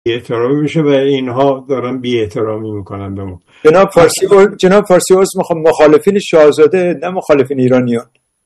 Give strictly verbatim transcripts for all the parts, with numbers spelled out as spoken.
احترامی میشه و اینها دارن بی احترامی میکنن به ما. جناب فارسی و... جناب فارسی عرض میخوام مخالفین شاهزاده نه مخالفین ایرانیان.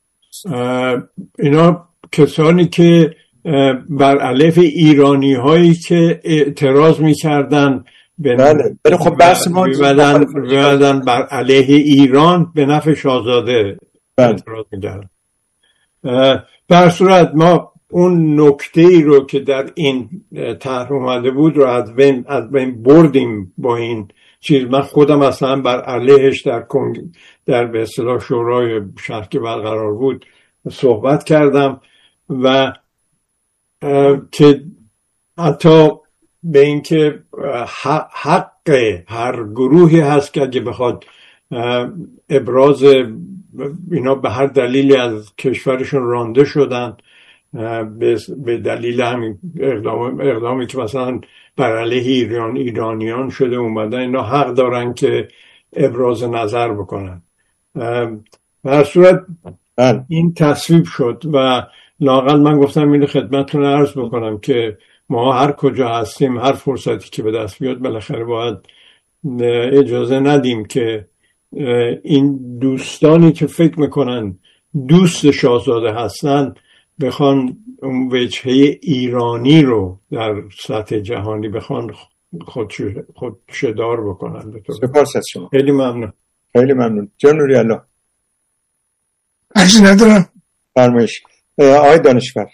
اینا کسانی که بر علیه ایرانی هایی که اعتراض میکردن بله بله خب بحث ما بیادن بر علیه ایران به نفع شاهزاده بله. اعتراض میکردن. بر صورت ما اون نکته ای رو که در این طرح اومده بود رو از بین از بین بردیم با این چیز. من خودم اصلا بر علیهش در کنگ در به اصطلاح شورای شهر که برقرار بود صحبت کردم و که حتی به این که حق هر گروهی هست که اگه بخواد ابراز اینا به هر دلیلی از کشورشون رانده شدن به دلیل همین اقدام اقدامی که مثلا بر علیه ایران ایرانیان شده اومدن، اینا حق دارن که ابراز نظر بکنن. به هر صورت این تصویب شد و لااقل من گفتم اینو خدمتتون عرض بکنم که ما هر کجا هستیم هر فرصتی که به دست بیاد بالاخره باید اجازه ندیم که این دوستانی که فکر میکنن دوست شاهزاده هستن بخوان اون وجهه ایرانی رو در سطح جهانی بخوان خودشدار بکنن. سپاس از شما. خیلی ممنون. خیلی ممنون. جان نوری الله. عرض ندارم. فرمایش. آقای دانشور.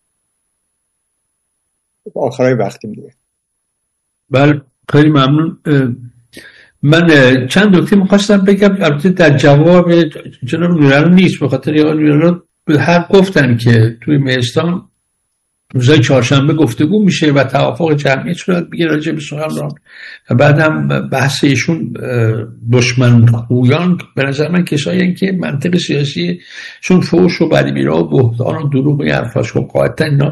آخرای وقتیم دیگه. بله خیلی ممنون. من چند نکته می‌خواستم بگم، البته در جواب جناب نوری‌الله نیست، به خاطر نوری‌الله به حق گفتن که توی مهستان روزای چهارشنبه گفتگو میشه و توافق جمعی صورت بگیره راجع به سخنران و بعد هم بحث ایشون دشمن خویان به نظر من کسایی که منطق سیاسی چون فوش و بدبیرا و بهتان و دروغ و حرفاش و قاعدتا اینا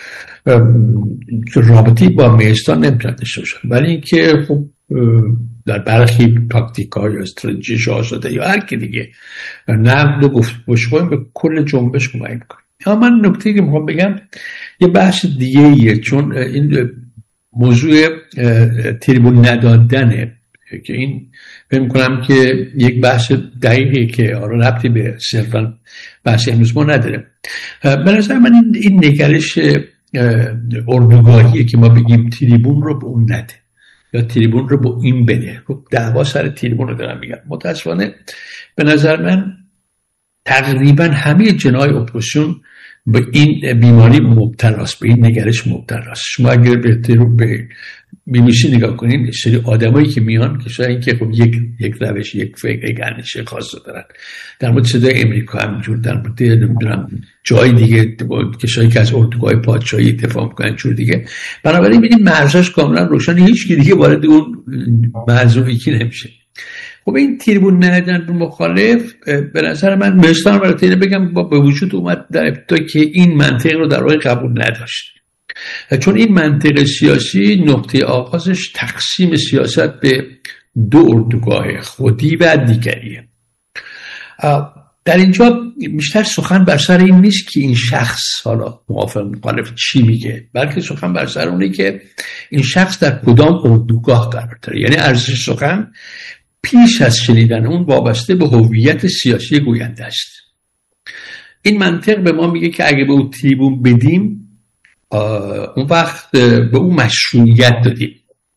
رابطی با مهستان نمیتونن داشته باشن، ولی اینکه خب در برخی تاکتیک‌ها یا استراتژی شاهزاده یا هر کی دیگه نقد و گفتگو به کل جنبش کمک می‌کنه. اما من نکته‌ای که می‌خوام بگم یه بحث دیگه ایه، چون این موضوع تریبون ندادنه که این فکر می‌کنم که یک بحث دقیقی که آره ربطی به صرفاً بحث امروز ما نداره. به نظر من این, این نگرش اردوگاهیه که ما بگیم تریبون رو به اون نده یا تریبون رو با این بده. دعوا سر تریبون رو دارم میگم. متاسفانه به نظر من تقریبا همه جناح اپوزیسیون به این بیماری مبتلاست، به این نگرش مبتلاست. شما اگر به تریبون به بی بی سی نگاه کنین، سری آدمایی که میان که شاید که خب یک یک روش یک فکر یک اندیشه خاص دارن. در مورد صدای امریکا همینجور، در مورد نمیدونم جای دیگه کسایی که از اردوگاه پادشاهی دفاع میکنن جور دیگه. بنابراین ببینید مرزش کاملا روشن، هیچ کی دیگه وارد اون موضوع کی نمیشه. خب این تریبون ندادن به مخالف به نظر من مستان برای بگم با به وجود اومد در ابتدا که این منطق رو در واقع قبول نداشت، چون این منطق سیاسی نقطه آغازش تقسیم سیاست به دو اردوگاه، خودی و دیگریه. در اینجا بیشتر سخن بر سر این نیست که این شخص حالا موافق مخالف چی میگه، بلکه سخن بر سر اونه که این شخص در کدام اردوگاه قرار داره. یعنی ارزش سخن پیش از شنیدن اون وابسته به هویت سیاسی گوینده است. این منطق به ما میگه که اگه به اون تریبون بدیم اون وقت به اون مشروعیت دادیم.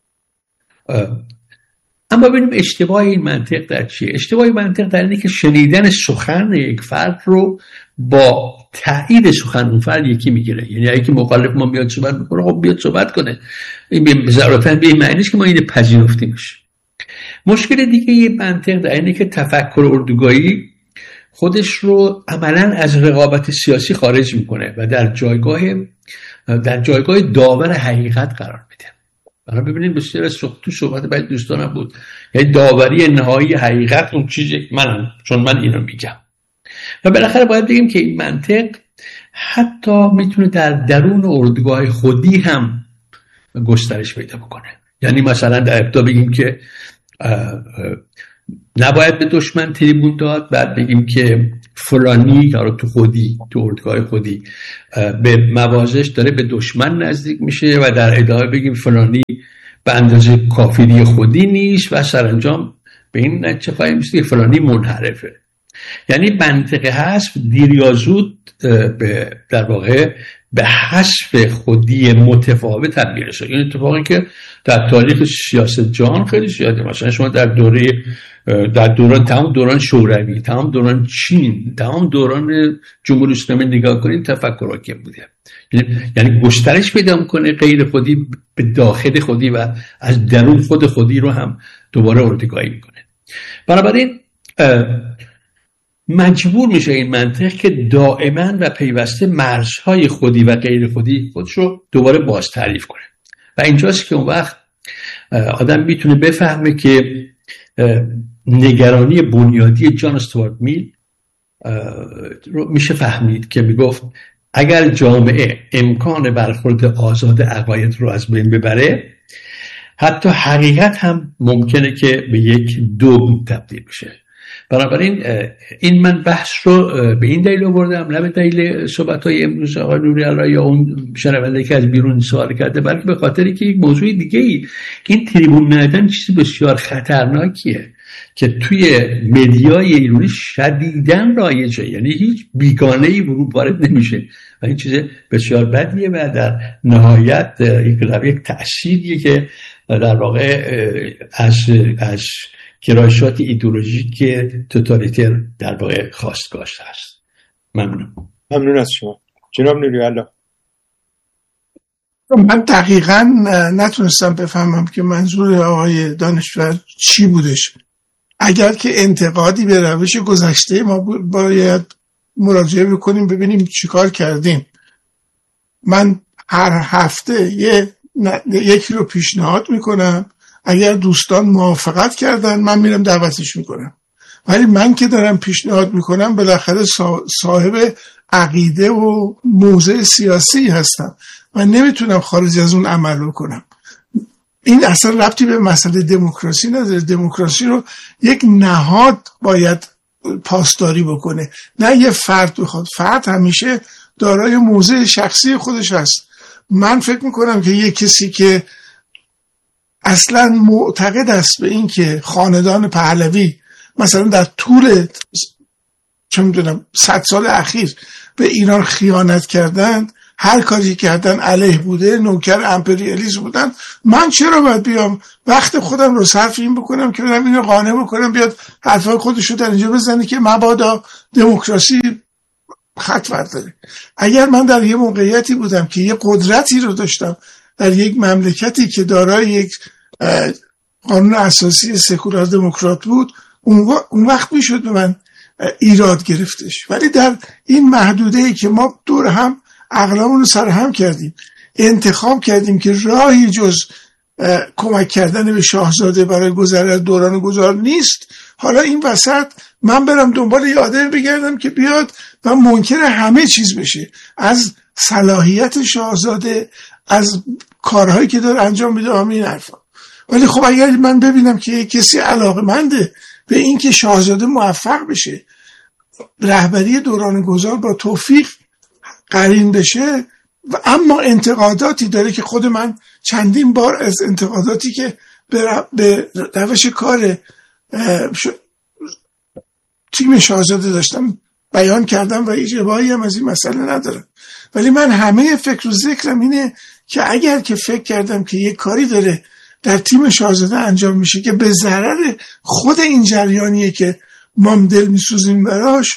اما ببینیم اشتباه این منطق در چیه؟ اشتباه منطق در اینه که شنیدن سخن یک فرد رو با تایید سخن اون فرد یکی میگیره. یعنی اگه مخالف ما بیاد صحبت بکنه خب بیاد صحبت کنه، این به ضرورتاً به این معنی نیست که ما اینو پذیرفتیمش. مشکل دیگه یه منطق در اینه که تفکر اردوگاهی خودش رو عملاً از رقابت سیاسی خارج میکنه و در جایگاه در جایگاه داور حقیقت قرار میده. برای ببینید بسیار تو صحبت باید دوستانم بود، یعنی داوری نهایی حقیقت اون چیزی منم، چون من اینو میگم. و بالاخره باید بگیم که این منطق حتی میتونه در درون اردوگاه خودی هم گسترش پیدا بکنه. یعنی مثلا در ابتدا بگیم که نباید به دشمن تریبون داد، بعد بگیم که فلانی یا تو خودی تو اردوگاه خودی به موازش داره به دشمن نزدیک میشه و در ادامه بگیم فلانی به اندازه کافی خودی نیست و سرانجام به این نتیجه خواهیم رسید که فلانی منحرفه. یعنی منطقه حذف دیر یا زود به در واقع به حذف خودی متفاوت تبدیل شد. این اتفاقی که در تاریخ سیاست جهان خیلی زیاده. مثلا شما در دوره در دوران تمام دوران شوروی، تمام دوران چین، تمام دوران جمهوری اسلامی نگاه کنید تفکر حاکم بوده. یعنی گسترش پیدا میکنه غیر خودی به داخل خودی و از درون خود خودی رو هم دوباره اردوگاهی میکنه. بنابراین مجبور میشه این منطق که دائما و پیوسته مرزهای خودی و غیر خودی خودش رو دوباره باز تعریف کنه و اینجاست که اون وقت آدم میتونه بفهمه که نگرانی بنیادی جان استوارت میل رو میشه فهمید که میگفت اگر جامعه امکان برخورد آزاد عقاید رو از بین ببره، حتی حقیقت هم ممکنه که به یک دوم تبدیل بشه. بنابراین این من بحث رو به این دلیل آوردم، نه به دلیل صحبت‌های امروز آقای نوری‌الله یا اون شنونده که از بیرون سوال کرده، بلکه به خاطری که یک موضوع دیگه ای، این تریبون ندادن چیزی بسیار خطرناکیه که توی مدیای ایرانی شدیداً رایجه، یعنی هیچ بیگانه‌ای وارد نمیشه و این چیز بسیار بدیه و در نهایت یک تأثیریه که در واقع از از گرایشات ایدئولوژیک توتالیتر در واقع خواستگاهش هست. ممنون. ممنون از شما جناب نوری‌الله. من دقیقاً نتونستم بفهمم که منظور آقای دانشور چی بودش. اگر که انتقادی به روش گذشته ما باید مراجعه بکنیم ببینیم چیکار کردیم. من هر هفته یه یکی رو پیشنهاد میکنم، اگر دوستان موافقت کردن من میرم دعوتش میکنم، ولی من که دارم پیشنهاد میکنم بالاخره صاحب عقیده و موضع سیاسی هستم و نمیتونم خارج از اون عمل رو کنم. این اصلا ربطی به مسئله دموکراسی نداره. دموکراسی رو یک نهاد باید پاسداری بکنه، نه یه فرد بخواد. فرد همیشه دارای موضع شخصی خودش هست. من فکر میکنم که یک کسی که اصلا معتقد است به این که خاندان پهلوی مثلا در طول چه میدونم صد سال اخیر به ایران خیانت کردن، هر کاری کردن علیه بوده، نوکر امپریالیسم بودن، من چرا باید بیام وقت خودم رو صرف این بکنم که برم اینو قانع بکنم بیاد حرفای خودش رو در اینجا بزنه که مبادا دموکراسی خط برداره. اگر من در یه موقعیتی بودم که یه قدرتی رو داشتم در یک مملکتی که دارای یک قانون اساسی سکولار دموکرات بود، اون وقت میشد به من ایراد گرفتش. ولی در این محدوده‌ای که ما دور هم عقلمون رو سرهم کردیم، انتخاب کردیم که راهی جز کمک کردن به شاهزاده برای گذر از دوران گذار نیست، حالا این وسط من برم دنبال یه آدم بگردم که بیاد و منکر همه چیز بشه، از صلاحیت شاهزاده، از کارهایی که داره انجام میده، همین حرفا. ولی خب اگر من ببینم که یک کسی علاقمنده به این که شاهزاده موفق بشه، رهبری دوران گذار با توفیق قرین بشه، و اما انتقاداتی داره که خود من چندین بار از انتقاداتی که به روش کار تیم شاهزاده داشتم بیان کردم و هیچ ابایی هم از این مسئله ندارم. ولی من همه فکر و ذکرم اینه که اگر که فکر کردم که یک کاری داره در تیم شاهزاده انجام میشه که به ضرر خود این جریانیه که ما دل میسوزیم براش،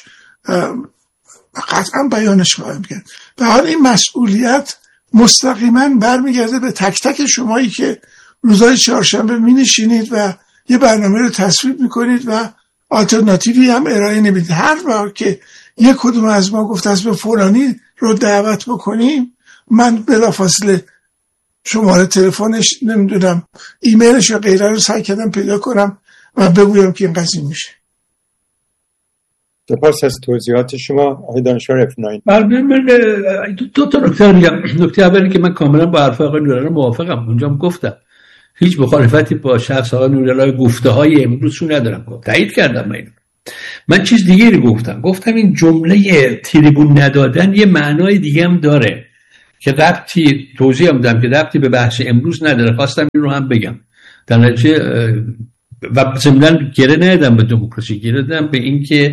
قطعا بیانش خواهم کرد. به حال این مسئولیت مستقیما برمیگرده به تک تک شمایی که روزهای چهارشنبه می نشینید و یه برنامه رو تصویب میکنید و آلترناتیوی هم ارائه نمیدید. هر بار که یک کدوم از ما گفت از به فلانی رو دعوت بکنیم، من بلافاصله شماره تلفنش، نمیدونم ایمیلش یا غیره رو سعی کردم پیدا کنم و بگویم که این قضیه میشه. سپاس از توضیحات شما آقای دانشور اف نه. من دو تا نکته میگم. نکته اولی که من کاملا با حرف آقای نوری‌الله موافقم. اونجا هم گفتم هیچ مخالفتی با شخص آقای نورالله گفته های امروزشون ندارم. تایید کردم من. من چیز دیگه رو گفتم. گفتم این جمله تریبون ندادن یه معنای دیگه هم داره که ربطی توضیح هم دادم که ربطی به بحث امروز نداره. خواستم این رو هم بگم. در نتیجه و ضمناً گره ندادم به دموکراسی، گره دادم به این که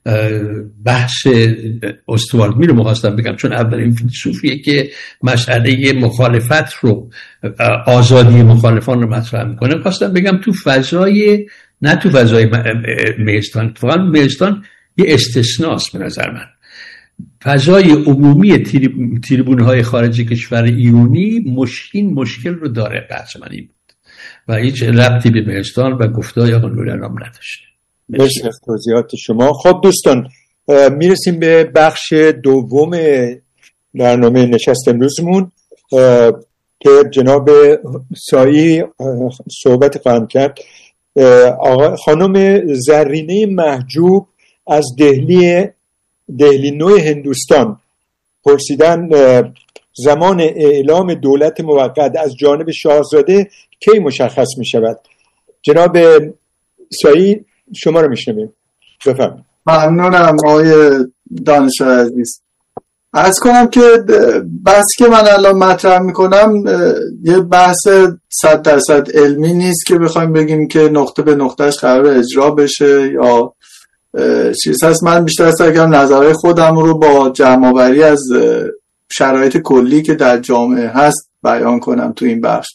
بحث استوارت میل رو مخواستم بگم، چون اولین فیلسوفیه که مسئله مخالفت رو، آزادی مخالفان رو مطرح میکنه. خواستم بگم تو فضای، نه تو فضای مهستان، اتفاقا مهستان یه استثناست به نظر من. فضای عمومی تریبون‌های خارجی کشور ایرانی مشکل مشکل رو داره. بحث من این بود و هیچ ربطی به مهستان و گفته‌های آقای نورالله نداشته. مرسی از توضیحات شما. خب دوستان، میرسیم به بخش دوم برنامه نشست امروزمون که جناب سایی صحبت خواهم کرد. آقا خانم زرینه محجوب از دهلی دهلی نو هندوستان پرسیدن زمان اعلام دولت موقت از جانب شاهزاده کی مشخص می شود؟ جناب سایی شما رو میشنویم. بفرمایید. ممنونم آقای دانشور عزیز. عرض کنم که بحثی که من الان مطرح میکنم یه بحث صد درصد علمی نیست که بخوایم بگیم که نقطه به نقطهش قرار اجرا بشه یا چیز هست. من بیشتر سعی کردم نظرهای خودم رو با جمع‌آوری از شرایط کلی که در جامعه هست بیان کنم تو این بخش.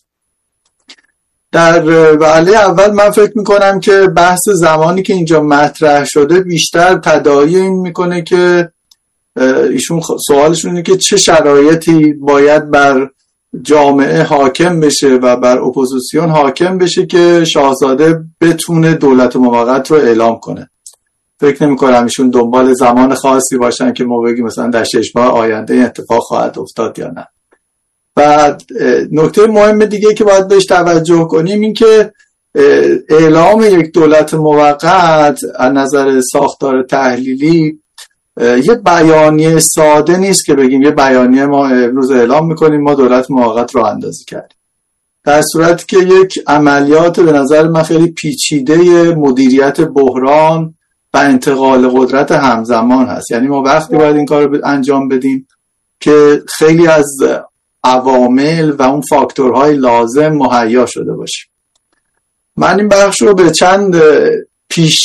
در وهله اول من فکر میکنم که بحث زمانی که اینجا مطرح شده بیشتر تداعی این میکنه که ایشون سوالشون اینه که چه شرایطی باید بر جامعه حاکم بشه و بر اپوزیسیون حاکم بشه که شاهزاده بتونه دولت موقت رو اعلام کنه. فکر نمی کنم ایشون دنبال زمان خاصی باشن که ما بگیم مثلا در شش ماه آینده این اتفاق خواهد افتاد یا نه. و نکته مهم دیگه که باید بهش توجه کنیم این که اعلام یک دولت موقت از نظر ساختار تحلیلی یه بیانیه ساده نیست که بگیم یه بیانیه ما امروز اعلام میکنیم ما دولت موقت رو اندازی کردیم. در صورتی که یک عملیات به نظر من خیلی پیچیده مدیریت بحران و انتقال قدرت همزمان هست. یعنی ما وقتی باید این کار رو انجام بدیم که خیلی از عوامل و اون فاکتورهای لازم مهیا شده باشه. من این بخش رو به چند پیش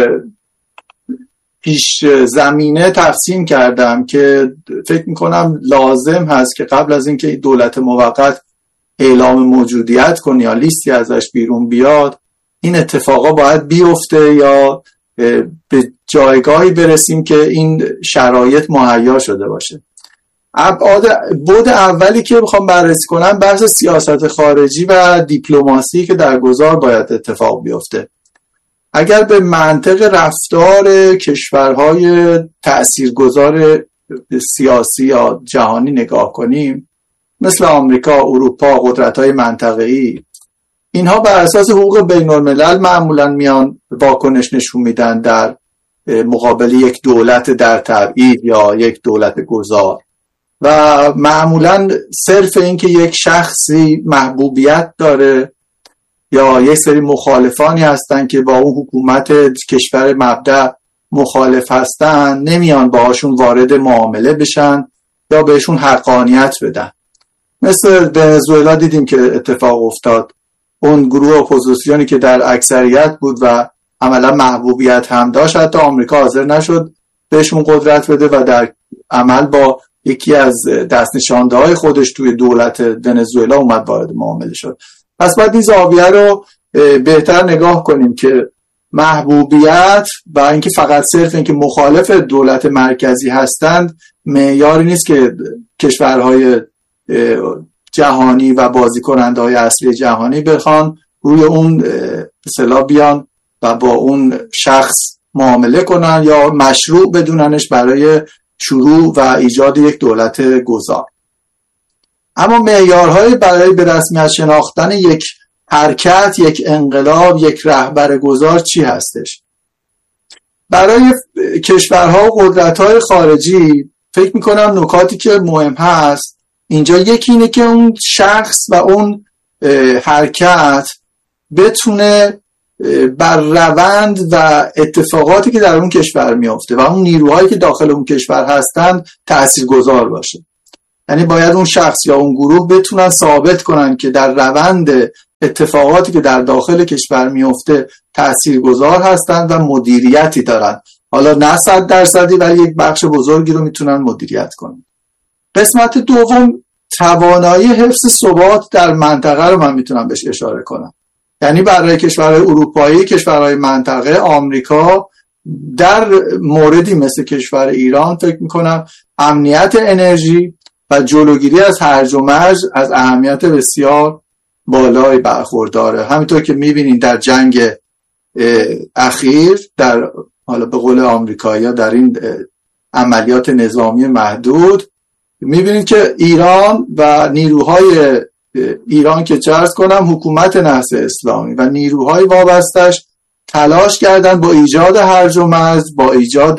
پیش زمینه تقسیم کردم که فکر میکنم لازم هست که قبل از اینکه دولت موقت اعلام موجودیت کنه یا لیستی ازش بیرون بیاد این اتفاقا باید بیفته یا به جایگاهی برسیم که این شرایط مهیا شده باشه. ابعاد بود اولی که میخوام بررسی کنم بحث سیاست خارجی و دیپلماسی که در گذار باید اتفاق بیفته. اگر به منطق رفتار کشورهای تأثیرگذار سیاسی یا جهانی نگاه کنیم مثل آمریکا، اروپا، قدرت‌های منطقه‌ای، اینها بر اساس حقوق بین‌الملل معمولاً میان واکنش نشون میدن در مقابل یک دولت در تبعید یا یک دولت گذار و معمولاً صرف این که یک شخصی محبوبیت داره یا یک سری مخالفانی هستن که با اون حکومت کشور مبدأ مخالف هستن نمیان باهاشون وارد معامله بشن یا بهشون حقانیت بدن. مثل ونزوئلا دیدیم که اتفاق افتاد. اون گروه اپوزیسیونی که در اکثریت بود و عملا محبوبیت هم داشت حتی آمریکا حاضر نشد بهشون قدرت بده و در عمل با یکی از دست نشانده‌های خودش توی دولت ونزوئلا اومد وارد معامله شد. پس باید این زاویه رو بهتر نگاه کنیم که محبوبیت و اینکه فقط صرف اینکه مخالف دولت مرکزی هستند معیاری نیست که کشورهای جهانی و بازی کننده های اصلی جهانی بخوان روی اون اصطلاح بیان و با اون شخص معامله کنن یا مشروع بدوننش برای شروع و ایجاد یک دولت گذار. اما معیارهای برای به رسمیت شناختن یک حرکت، یک انقلاب، یک رهبر گذار چی هستش؟ برای کشورها و قدرت‌های خارجی فکر می‌کنم نکاتی که مهم هست اینجا یکی اینه که اون شخص و اون حرکت بتونه بر روند و اتفاقاتی که در اون کشور میفته و اون نیروهایی که داخل اون کشور هستند تاثیرگذار باشه. یعنی باید اون شخص یا اون گروه بتونن ثابت کنن که در روند اتفاقاتی که در داخل کشور میفته تاثیرگذار هستند و مدیریتی دارن. حالا نه صد درصدی ولی یک بخش بزرگی رو میتونن مدیریت کنن. قسمت دوم توانایی حفظ ثبات در منطقه رو من میتونم بهش اشاره کنم. یعنی برای کشورهای اروپایی، کشورهای منطقه، آمریکا در موردی مثل کشور ایران فکر میکنم امنیت انرژی و جلوگیری از هرج و مرج از اهمیت بسیار بالایی برخورداره. همینطور که میبینین در جنگ اخیر در حالا به قول آمریکایی‌ها در این عملیات نظامی محدود میبینید که ایران و نیروهای ایران که چرس کنم حکومت نهضت اسلامی و نیروهای وابستش تلاش کردن با ایجاد هرج و مرج، با ایجاد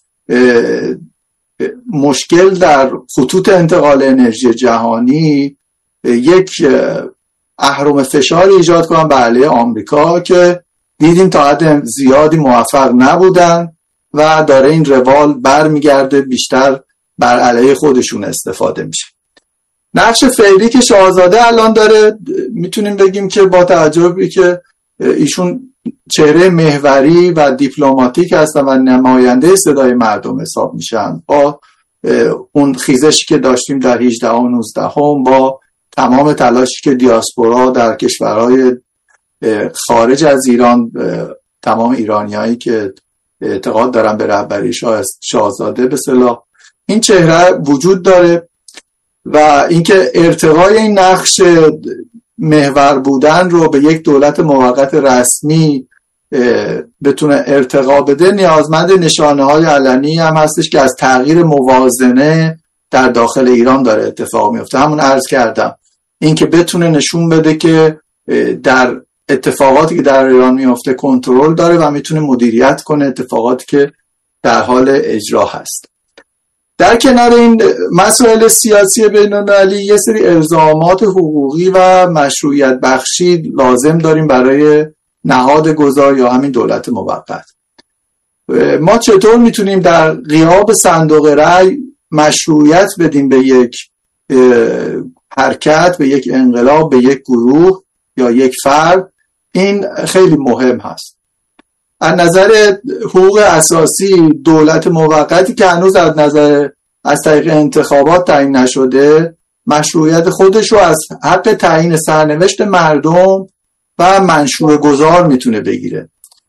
مشکل در خطوط انتقال انرژی جهانی یک اهرم فشار ایجاد کنن به علیه آمریکا که دیدیم تا حد زیادی موفق نبودن و داره این روال برمیگرده بیشتر بر علیه خودشون استفاده میشه. نقش فعلی که شاهزاده الان داره میتونیم بگیم که با توجه که ایشون چهره محوری و دیپلماتیک هستن و نماینده صدای مردم حساب میشن، با اون خیزشی که داشتیم در هجدهم و نوزدهم، با تمام تلاشی که دیاسپورا در کشورهای خارج از ایران، تمام ایرانیایی که اعتقاد دارن به رهبری شاهزاده به اصطلاح این چهره وجود داره و اینکه ارتقای این نقش محور بودن رو به یک دولت موقت رسمی بتونه ارتقا بده نیازمند نشانه های علنی هم هستش که از تغییر موازنه در داخل ایران داره اتفاق میفته. همون عرض کردم اینکه بتونه نشون بده که در اتفاقاتی که در ایران میفته کنترل داره و میتونه مدیریت کنه اتفاقاتی که در حال اجرا هست. در کنار این مسائل سیاسی بین‌المللی یه سری الزامات حقوقی و مشروعیت بخشی لازم داریم برای نهاد گذار یا همین دولت موقت. ما چطور میتونیم در غیاب صندوق رأی مشروعیت بدیم به یک حرکت، به یک انقلاب، به یک گروه یا یک فرد؟ این خیلی مهم هست. از نظر حقوق اساسی دولت موقتی که هنوز از نظر از طریق انتخابات تعیین نشده مشروعیت خودش رو از حق تعیین سرنوشت مردم و منشور گذار میتونه بگیره.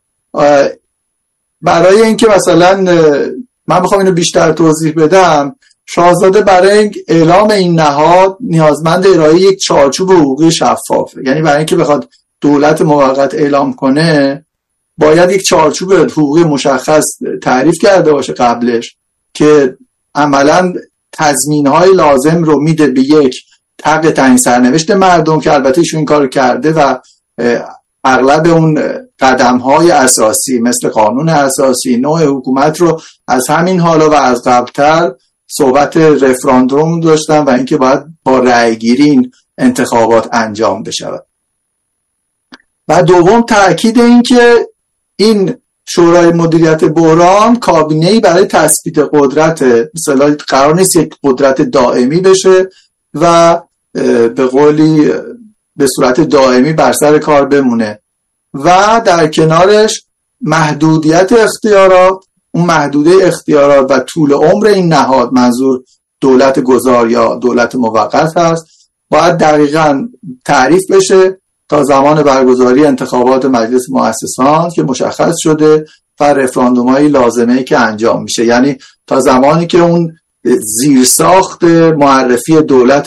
برای اینکه مثلا من بخوام اینو بیشتر توضیح بدم، شاهزاده برای اعلام این نهاد نیازمند ارائه یک چارچوب حقوقی شفافه. یعنی برای اینکه بخواد دولت موقت اعلام کنه باید یک چارچوب حقوقی مشخص تعریف کرده باشه قبلش که عملاً تضمین‌های لازم رو میده به یک حق تعیین سرنوشت مردم که البته ایشون این کارو کرده و اغلب اون قدم‌های اساسی مثل قانون اساسی، نوع حکومت رو از همین حالا و از قبل‌تر صحبت رفراندوم داشتن و اینکه باید با رأی‌گیری این انتخابات انجام بشود. و دوم تأکید این که این شورای مدیریت بحران کابینه‌ای برای تثبیت قدرت، مثلا قرار نیست یک قدرت دائمی بشه و به قولی به صورت دائمی بر سر کار بمونه و در کنارش محدودیت اختیارات، اون محدوده اختیارات و طول عمر این نهاد، منظور دولت گذار یا دولت موقت هست، باید دقیقاً تعریف بشه تا زمان برگزاری انتخابات مجلس مؤسسان که مشخص شده و رفراندوم‌های لازمه‌ای که انجام میشه. یعنی تا زمانی که اون زیرساخت معرفی دولت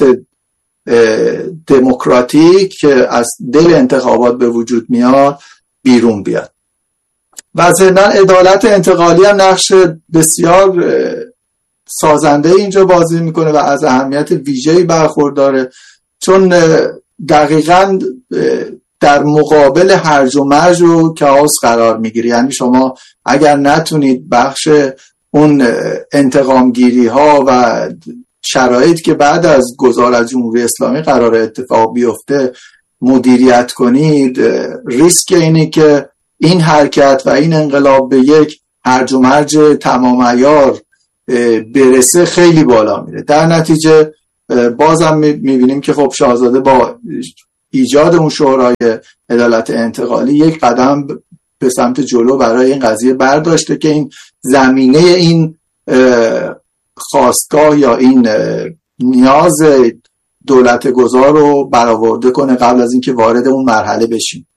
دموکراتیک که از دل انتخابات به وجود میاد بیرون بیاد. و ضمناً عدالت انتقالی هم نقش بسیار سازنده اینجا بازی میکنه و از اهمیت ویژه‌ای برخورداره، چون دقیقاً در مقابل هرج و مرج و کائوس قرار میگیری. یعنی شما اگر نتونید بخش اون انتقامگیری ها و شرایط که بعد از گذار از جمهوری اسلامی قرار اتفاق بیفته مدیریت کنید، ریسک اینه که این حرکت و این انقلاب به یک هرج و مرج تمام عیار برسه خیلی بالا میره. در نتیجه بازم میبینیم که خب شاهزاده با ایجاد اون شورای عدالت انتقالی یک قدم به سمت جلو برای این قضیه برداشته که این زمینه این خواستگاه یا این نیاز دولت گذار رو برآورده کنه قبل از اینکه وارد اون مرحله بشیم.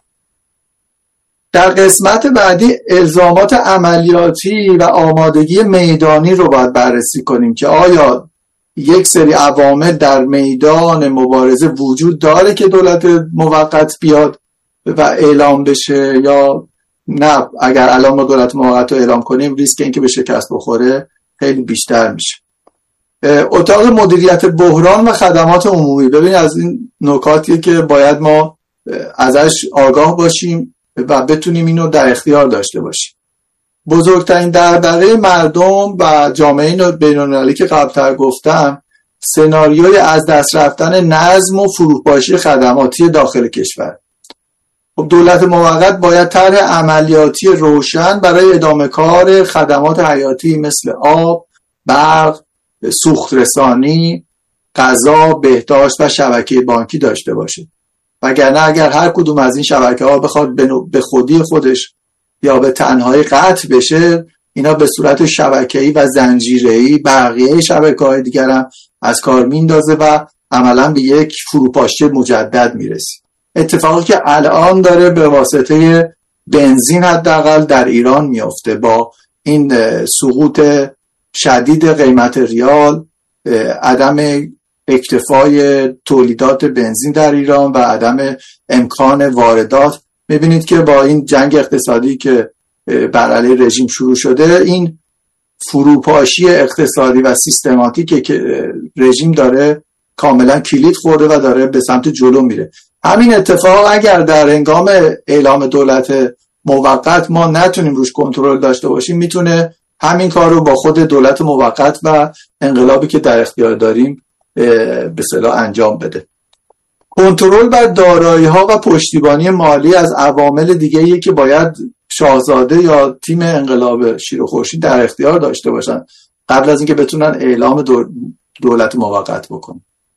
در قسمت بعدی الزامات عملیاتی و آمادگی میدانی رو باید بررسی کنیم که آیا یک سری عوامل در میدان مبارزه وجود داره که دولت موقت بیاد و اعلام بشه یا نه. اگر الان ما دولت موقت رو اعلام کنیم ریسک این که به شکست بخوره خیلی بیشتر میشه. اتاق مدیریت بحران و خدمات عمومی، ببین از این نکاتیه که باید ما ازش آگاه باشیم و بتونیم اینو در اختیار داشته باشیم. بزرگترین دغدغه مردم و جامعه بین‌المللی که قبلتر گفتم سناریوی از دست رفتن نظم و فروپاشی خدماتی داخل کشور. خب دولت موقت باید طرح عملیاتی روشن برای ادامه کار خدمات حیاتی مثل آب، برق، سوخت رسانی، غذا، بهداشت و شبکه بانکی داشته باشه. وگرنه اگر هر کدوم از این شبکه ها بخواد به خودی خودش یا به تنهایی قطع بشه، اینا به صورت شبکه‌ای و زنجیره‌ای بقیه شبکه‌های دیگر هم از کار میندازه و عملاً به یک فروپاشی مجدد میرسه. اتفاقی که الان داره به واسطه بنزین حداقل در ایران میفته با این سقوط شدید قیمت ریال، عدم اکتفای تولیدات بنزین در ایران و عدم امکان واردات. میبینید که با این جنگ اقتصادی که بر علیه رژیم شروع شده، این فروپاشی اقتصادی و سیستماتیکی که رژیم داره کاملا کلید خورده و داره به سمت جلو میره. همین اتفاق اگر در هنگام اعلام دولت موقت ما نتونیم روش کنترل داشته باشیم، میتونه همین کار رو با خود دولت موقت و انقلابی که در اختیار داریم به اصطلاح انجام بده. کنترل بر دارایی‌ها و پشتیبانی مالی از عوامل دیگه‌ایه که باید شاهزاده یا تیم انقلاب شیر و خورشید در اختیار داشته باشن قبل از اینکه بتونن اعلام دولت موقت بکنن.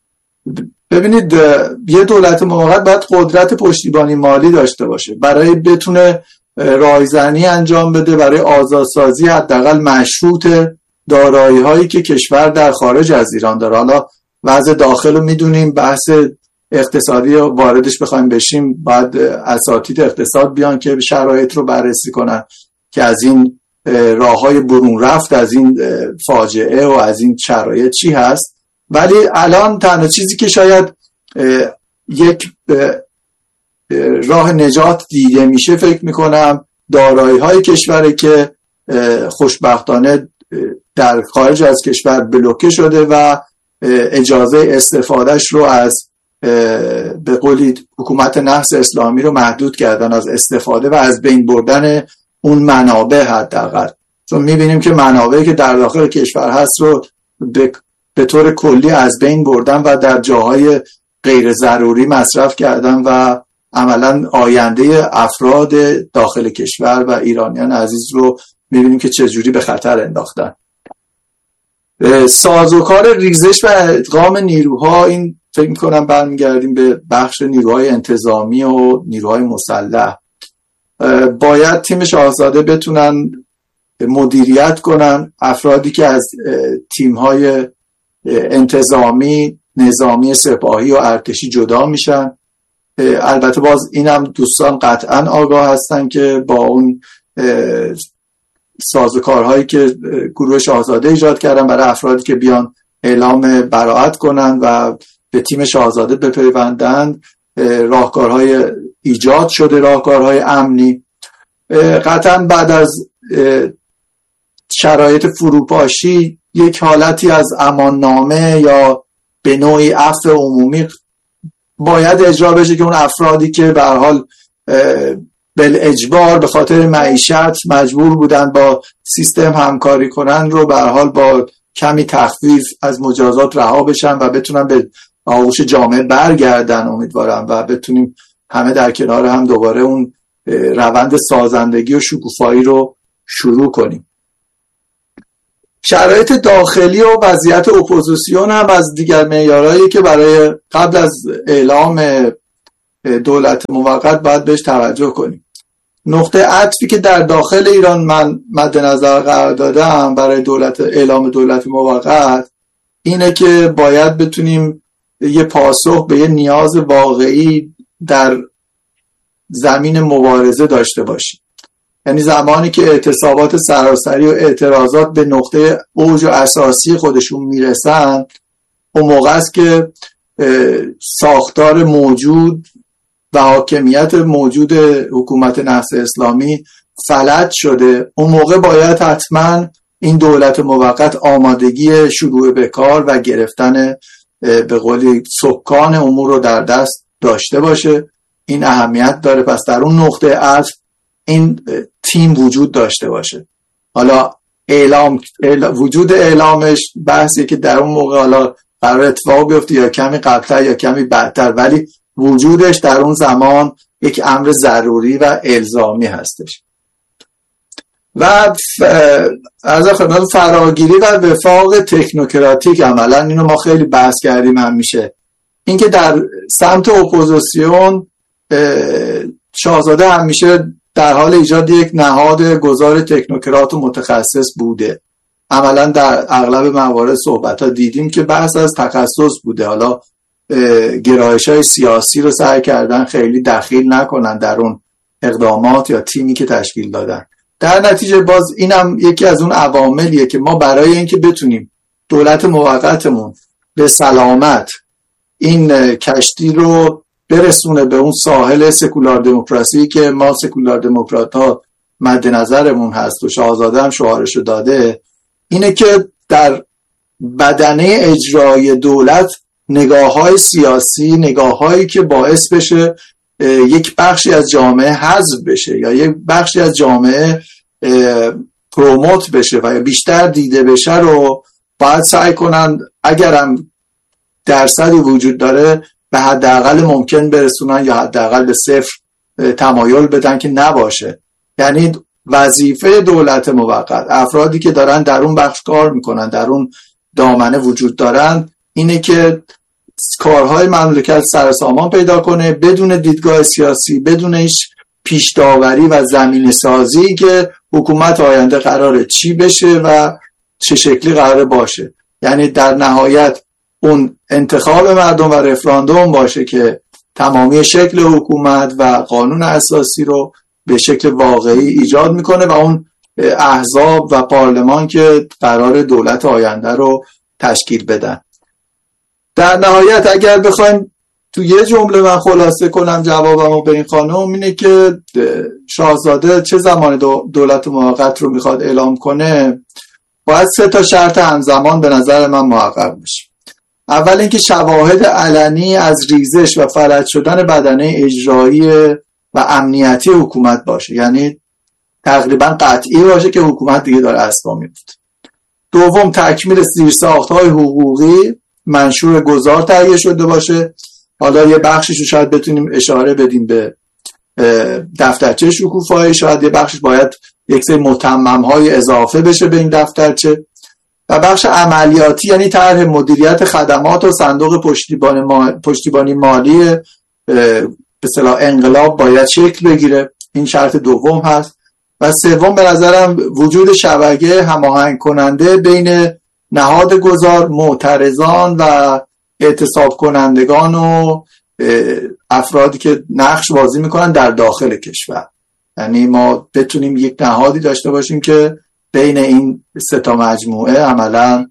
ببینید یه دولت موقت باید قدرت پشتیبانی مالی داشته باشه برای بتونه رایزنی انجام بده، برای آزادسازی حداقل مشروط دارایی‌هایی که کشور در خارج از ایران داره. حالا وضع داخل رو میدونیم، بحث اقتصادی رو واردش بخوایم بشیم باید اساتید اقتصاد بیان که شرایط رو بررسی کنن که از این راه‌های برون رفت از این فاجعه و از این شرایط چی هست. ولی الان تنها چیزی که شاید یک راه نجات دیده میشه فکر میکنم دارایی‌های کشوره که خوشبختانه در خارج از کشور بلوکه شده و اجازه استفادهش رو از به قولی حکومت نحس اسلامی رو محدود کردن از استفاده و از بین بردن اون منابع حداقل. چون میبینیم که منابعی که در داخل کشور هست رو به, به طور کلی از بین بردن و در جاهای غیر ضروری مصرف کردن و عملاً آینده افراد داخل کشور و ایرانیان عزیز رو میبینیم که چجوری به خطر انداختن. سازوکار ریزش و ادغام نیروها، این فکر میکنم برمیگردیم به بخش نیروهای انتظامی و نیروهای مسلح. باید تیم شاهزاده بتونن مدیریت کنن افرادی که از تیمهای انتظامی، نظامی، سپاهی و ارتشی جدا میشن. البته باز اینم دوستان قطعا آگاه هستن که با اون سازوکارهایی که گروه شاهزاده ایجاد کردن برای افرادی که بیان اعلام براءت کنن و به تیم شاهزاده بپیوندن، راهکارهای ایجاد شده، راهکارهای امنی. قطعا بعد از شرایط فروپاشی یک حالتی از اماننامه یا به نوعی عفو عمومی باید اجرا بشه که اون افرادی که به هر حال بالاجبار به خاطر معیشت مجبور بودن با سیستم همکاری کنن رو به هر حال با کمی تخفیف از مجازات رها بشن و بتونن به آغوش جامعه برگردن امیدوارم و بتونیم همه در کنار هم دوباره اون روند سازندگی و شکوفایی رو شروع کنیم. شرایط داخلی و وضعیت اپوزیسیون هم از دیگر معیارهایی که برای قبل از اعلام دولت موقت باید بهش توجه کنیم. نقطه عطفی که در داخل ایران من مد نظر قرار دادم برای دولت اعلام دولت موقت اینه که باید بتونیم یه پاسخ به یه نیاز واقعی در زمین مبارزه داشته باشیم. یعنی زمانی که اعتصابات سراسری و اعتراضات به نقطه اوج و اساسی خودشون میرسن، اون موقع است که ساختار موجود و حاکمیت موجود حکومت نهضت اسلامی فلج شده. اون موقع باید حتما این دولت موقت آمادگی شروع به کار و گرفتن به قولی سکان امور رو در دست داشته باشه. این اهمیت داره. پس در اون نقطه عطف این تیم وجود داشته باشه. حالا اعلام, اعلام وجود اعلامش بحثی که در اون موقع حالا قرار اتفاق بیفته یا کمی قبلتر یا کمی بعدتر، ولی وجودش در اون زمان یک امر ضروری و الزامی هستش. و از خدمت فراگیری و وفاق تکنوکراتیک عملا اینو ما خیلی بحث کردیم همیشه. اینکه در سمت اپوزیسیون شاهزاده همیشه در حال ایجاد یک نهاد گذار تکنوکرات و متخصص بوده. عملا در اغلب موارد صحبت ها دیدیم که بحث از تخصص بوده. حالا گرایش های سیاسی رو سعی کردن خیلی دخیل نکنن در اون اقدامات یا تیمی که تشکیل دادن. در نتیجه باز اینم یکی از اون عواملیه که ما برای اینکه بتونیم دولت موقتمون به سلامت این کشتی رو برسونه به اون ساحل سکولار دموکراسی که ما سکولار دموکرات ها مد نظرمون هست و شاهزاده هم شعارشو داده، اینه که در بدنه اجرای دولت نگاه‌های سیاسی، نگاه‌هایی که باعث بشه یک بخشی از جامعه حذف بشه یا یک بخشی از جامعه پروموت بشه و یا بیشتر دیده بشه رو باید سعی کنن اگرم درصدی وجود داره به حداقل ممکن برسونن یا حداقل به صفر تمایل بدن که نباشه. یعنی وظیفه دولت موقت، افرادی که دارن در اون بخش کار میکنن، در اون دامنه وجود دارن، اینه که کارهای مملکت سر سامان پیدا کنه بدون دیدگاه سیاسی، بدون هیچ پیش داوری و زمینه سازی که حکومت آینده قراره چی بشه و چه شکلی قراره باشه. یعنی در نهایت اون انتخاب مردم و رفراندوم باشه که تمامی شکل حکومت و قانون اساسی رو به شکل واقعی ایجاد میکنه و اون احزاب و پارلمان که قرار دولت آینده رو تشکیل بدن. در نهایت اگر بخوایم تو یه جمله من خلاصه کنم جوابمو به این خانم، اینه که شاهزاده چه زمان دولت موقت رو میخواد اعلام کنه، باید سه تا شرط همزمان به نظر من محقق بشه. اول اینکه شواهد علنی از ریزش و فلج شدن بدنه اجرایی و امنیتی حکومت باشه، یعنی تقریبا قطعی باشه که حکومت دیگه داره اسبا میفته. دوم تکمیل زیرساخت‌های حقوقی منشور گذار تهیه شده باشه. حالا یه بخشش رو شاید بتونیم اشاره بدیم به دفترچه شکوفایی، شاید یه بخشش باید یک سری متمم‌های اضافه بشه به این دفترچه. و بخش عملیاتی یعنی طرح مدیریت خدمات و صندوق پشتیبانی مالی, پشتیبانی مالی به اصطلاح انقلاب باید شکل بگیره. این شرط دوم هست. و سوم به نظرم وجود شبکه هماهنگ کننده بین نهاد گذار، معترضان و اعتصاب کنندگان و افرادی که نقش بازی میکنن در داخل کشور. یعنی ما بتونیم یک نهادی داشته باشیم که بین این سه تا مجموعه عملا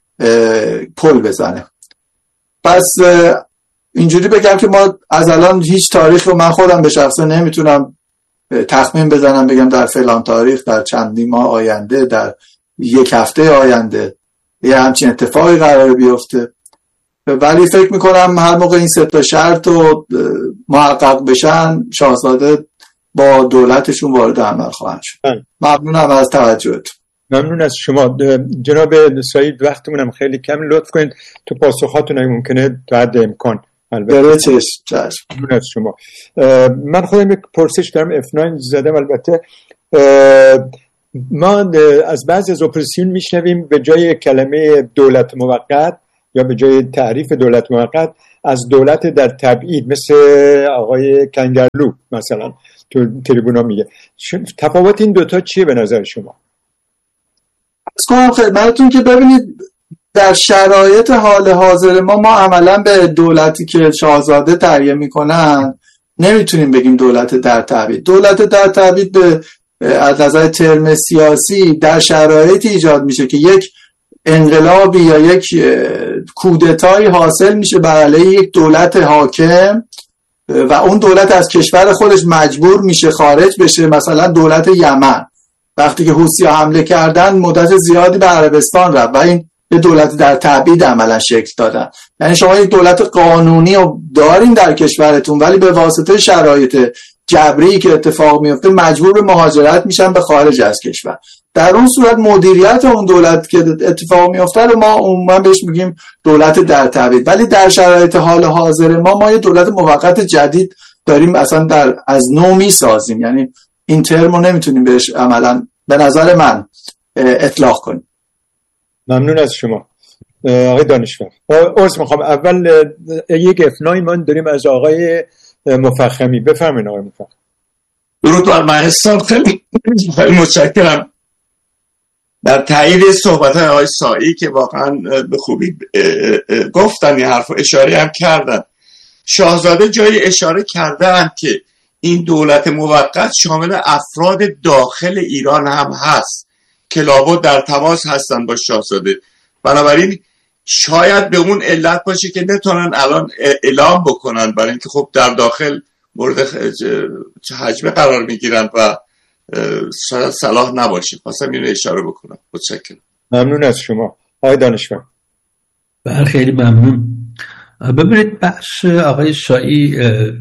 پل بزنه. پس اینجوری بگم که ما از الان هیچ تاریخ رو من خودم به شخصه نمیتونم تخمین بزنم بگم در فلان تاریخ، در چندی ماه آینده، در یک هفته آینده یه همچین اتفاقی قراره بیفته. ولی فکر میکنم هر موقع این سه تا شرط رو محقق بشن شاهزاده با دولتشون وارد عمل خواهند شد. ممنونم از توجهتون. ممنون از شما جناب سعید. وقتمونم خیلی کم، لطف کنید تو پاسخاتون ممکنه تا حد امکان. البته ممنون از شما. من خودم یک پرسش دارم، اف نه زدم. البته ما از بعضی از اپوزیسیون میشنویم به جای کلمه دولت موقت یا به جای تعریف دولت موقت از دولت در تبعید، مثل آقای کنگرلو مثلا تو تریبونا میگه. تفاوت این دوتا چیه به نظر شما؟ از کنم خدمتتون که ببینید در شرایط حال حاضر ما ما عملا به دولتی که شاهزاده تعیین میکنن نمیتونیم بگیم دولت در تبعید. دولت در تبعید به از نظر ترم سیاسی در شرایطی ایجاد میشه که یک انقلابی یا یک کودتایی حاصل میشه بر علیه یک دولت حاکم و اون دولت از کشور خودش مجبور میشه خارج بشه. مثلا دولت یمن وقتی که حوثی‌ها حمله کردن مدت زیادی به عربستان رفت و این یه دولت در تبعید عملا شکل دادن. یعنی شما یک دولت قانونی رو دارین در کشورتون ولی به واسطه شرایط جبری که اتفاق میفته مجبور به مهاجرت میشن به خارج از کشور. در اون صورت مدیریت اون دولت که اتفاق میفته رو ما عموما بهش میگیم دولت در تبعید. ولی در شرایط حال حاضر ما ما یه دولت موقت جدید داریم اصلا در از نو میسازیم. یعنی این ترم رو نمیتونیم بهش عملا به نظر من اطلاق کنیم. ممنون از شما آقای دانشور. عرض میخوام اول یک افنای من داریم از آقای مفخمی. بفرمایید آقای مفخمی. درود بر مهستان. خیلی خیلی متشکرم در تایید صحبت آقای سایی که واقعا به خوبی گفتن، این حرف اشاره هم کردن. شاهزاده جای اشاره کردن که این دولت موقت شامل افراد داخل ایران هم هست که لابد در تماس هستن با شاهزاده. بنابراین شاید به اون علت باشه که نتونن الان اعلام بکنن، برای اینکه خب در داخل مورد حجمه قرار میگیرن و صلاح نباشه. خواستم اینو اشاره بکنم. متشکرم. ممنون از شما آقای دانشور. بله خیلی ممنون. ببینید بحث آقای شایی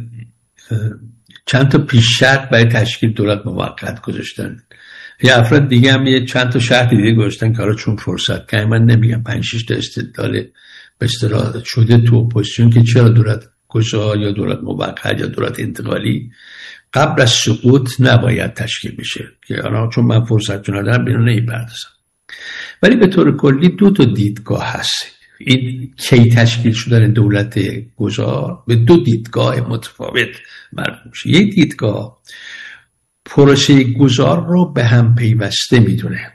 چند تا پیش شرط برای تشکیل دولت موقت گذاشتن. یه افراد دیگه هم یه چند تا شرط دیگه گذاشتن که حالا چون فرصت که من نمیگم پنج شش تا استدلال به اصطلاح شده تو اپوزیسیون که چرا دولت گذار یا دولت موقت یا دولت انتقالی قبل از سقوط نباید تشکیل بشه، که حالا چون من فرصت چون ندارم بیرون نمیپردازم. ولی به طور کلی دو تا دیدگاه هست. این کی تشکیل شدن دولت گذار به دو دیدگاه متفاوت مربوط میشه. یک دیدگاه پروسه گذار رو به هم پیوسته میدونه.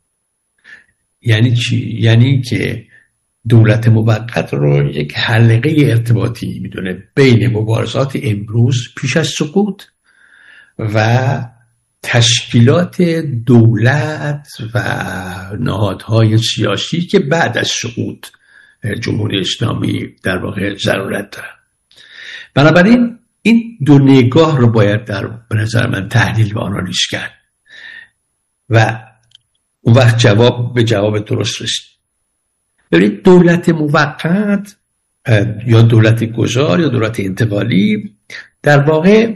یعنی چی؟ یعنی که دولت موقت رو یک حلقه ارتباطی میدونه بین مبارزات امروز پیش از سقوط و تشکیلات دولت و نهادهای سیاسی که بعد از سقوط جمهوری اسلامی در واقع ضرورت داره. بنابراین این دو نگاه رو باید در به نظر من تحلیل و آنالیز کرد و اون وقت جواب به جواب درست رسید. ببینید دولت موقت یا دولت گذار یا دولت انتقالی در واقع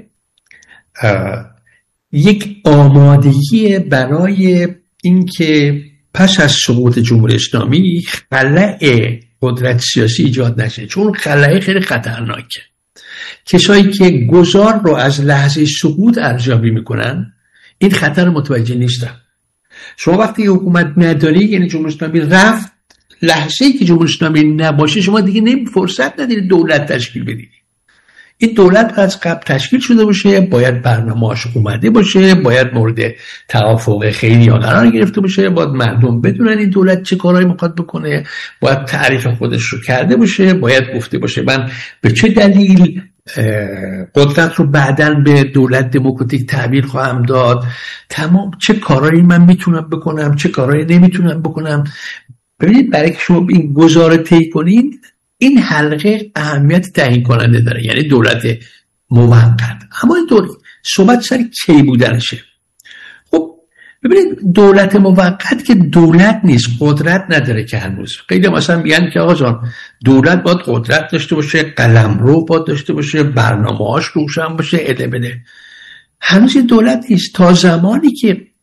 یک آمادگی برای اینکه پس از سقوط جمهوری اسلامی خلأ قدرت سیاسی ایجاد نشه، چون خلأ خیلی خطرناکه. کسایی که گذار رو از لحظه سقوط ارزیابی میکنن این خطر متوجه نیستن. شما وقتی حکومت نداری، یعنی جمهوری اسلامی رفت، لحظه‌ای که جمهوری اسلامی نباشه شما دیگه نمی فرصت ندارید دولت تشکیل بدید. این دولت از قبل تشکیل شده باشه، باید برنامه‌اش اومده باشه، باید مورد توافق خیلی ها قرار گرفته باشه، باید مردم بدونن این دولت چه کارهایی میخواد بکنه، باید تعریف خودش رو کرده باشه، باید گفته باشه من به چه دلیل قدرت رو بعداً به دولت دموکراتیک تحویل خواهم داد، تمام چه کارهایی من میتونم بکنم، چه کارهایی نمیتونم بکنم. ببینید برای که شما این گزاره طی کنید، این حلقه اهمیت تعیین کننده داره، یعنی دولت موقت. اما این دولت صحبت سر کی بودنشه. خب ببینید دولت موقت که دولت نیست، قدرت نداره که هنوز. خیلی مثلا میگن که آقا جان دولت باید قدرت داشته باشه، قلمرو باید داشته باشه، برنامه‌هاش روشن باشه، اله بده. هنوز این دولت نیست. تا زمانی که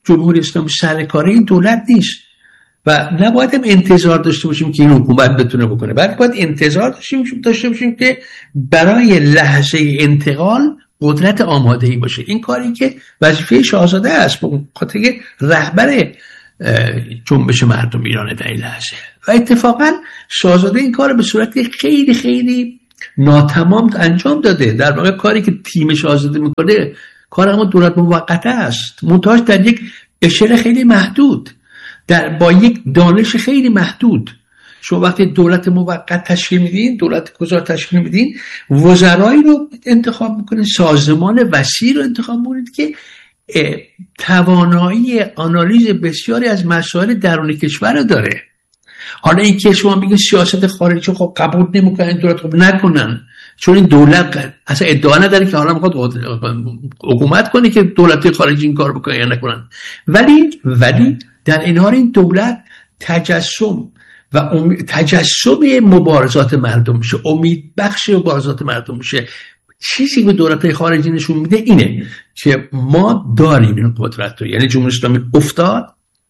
جمهوری اسلامی سرکاره این دولت نیست و نباید هم انتظار داشته باشیم که این حکومت بتونه بکنه، بلکه باید انتظار داشته باشیم داشته باشیم که برای لحظه انتقال قدرت آماده‌ای باشه. این کاری که وظیفه شاهزاده است، به خاطر که رهبر جنبش مردم ایران در این لحظه، و اتفاقا شاهزاده این کار به صورت خیلی خیلی ناتمام انجام داده. در واقع کاری که تیم شاهزاده میکنه کار اما دولت موقته است، منتهاش در یک اشل خیلی محدود، در با یک دانش خیلی محدود. شما وقتی دولت موقت تشکیل میدین، دولت گذار تشکیل میدین، وزرایی رو انتخاب میکنین، سازمان وسیع رو انتخاب میکنید که توانایی آنالیز بسیاری از مسائل درون کشور رو داره. حالا این که شما میگین سیاست خارجی خب قبول نمیکنن، دولت خب نکنن، چون این دولت اصلا ادعا نداره که حالا میخواد حکومت کنه که دولت خارجی این کار بکنه یا نکنن. ولی ولی در این حال این دولت تجسم و امید، تجسم مبارزات مردم میشه، امید بخش مبارزات مردم میشه. چیزی که دولت خارجی نشون میده اینه که ما داریم این قدرت رو، یعنی جمهوری اسلامی افتاد،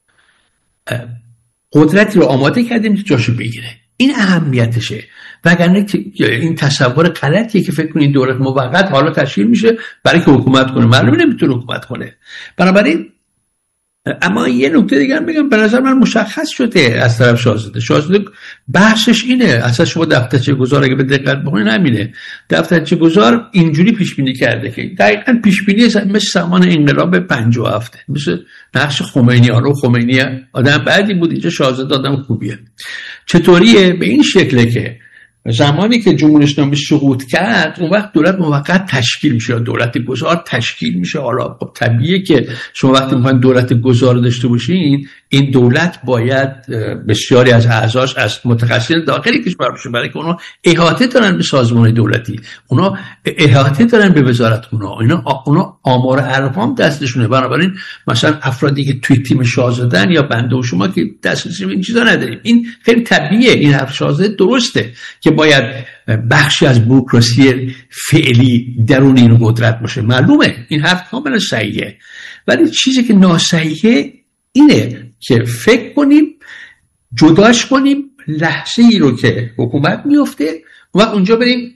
قدرتی رو آماده کردیم که جاشو بگیره. این اهمیتشه، وگرنه این تصور غلطیه که فکر کنید دولت موقت حالا تشکیل میشه برای که حکومت کنه، معلومه نمیتونه حکومت کنه. بنابراین اما یه نکته دیگه هم بگم، به نظر من مشخص شده از طرف شاهزاده. شاهزاده بحثش اینه، اصلا شما دفترچه گذار اگه به دقت بخونید همینه. دفترچه گذار اینجوری پیش بینی کرده که دقیقاً پیش بینی مثل زمان انقلاب پنجاه و هفت، مثل نقش خمینی. آره خمینی آدم بعدی بود، اینجا شاهزاده آدم خوبیه. چطوریه؟ به این شکله که زمانی که جمهوری اسلامی سقوط کرد، اون وقت دولت موقت تشکیل میشه، دولت گذار تشکیل میشه. حالا خب طبیعیه که شما وقتی میخواین دولت گذار داشته باشین، این دولت باید بسیاری از اعضاش از متخصصین داخلی کشور باشه، برای که اونا احاطه دارن به سازمان دولتی، اونا احاطه دارن به وزارتخونه، اینا اونا آمار ارقام دستشونه. بنابراین مثلا افرادی که توی تیم شاهزاده‌ن یا بنده و شما که دسترسی به این چیزا نداریم، این خیلی طبیعیه. این حرف شاهزاده درسته که باید بخشی از بوروکراسی فعلی درون این قدرت باشه، معلومه این حرف کاملا صحیحه. ولی چیزی که ناصحیحه اینه که فکر کنیم جداش کنیم لحظه ای رو که حکومت میفته و اونجا بریم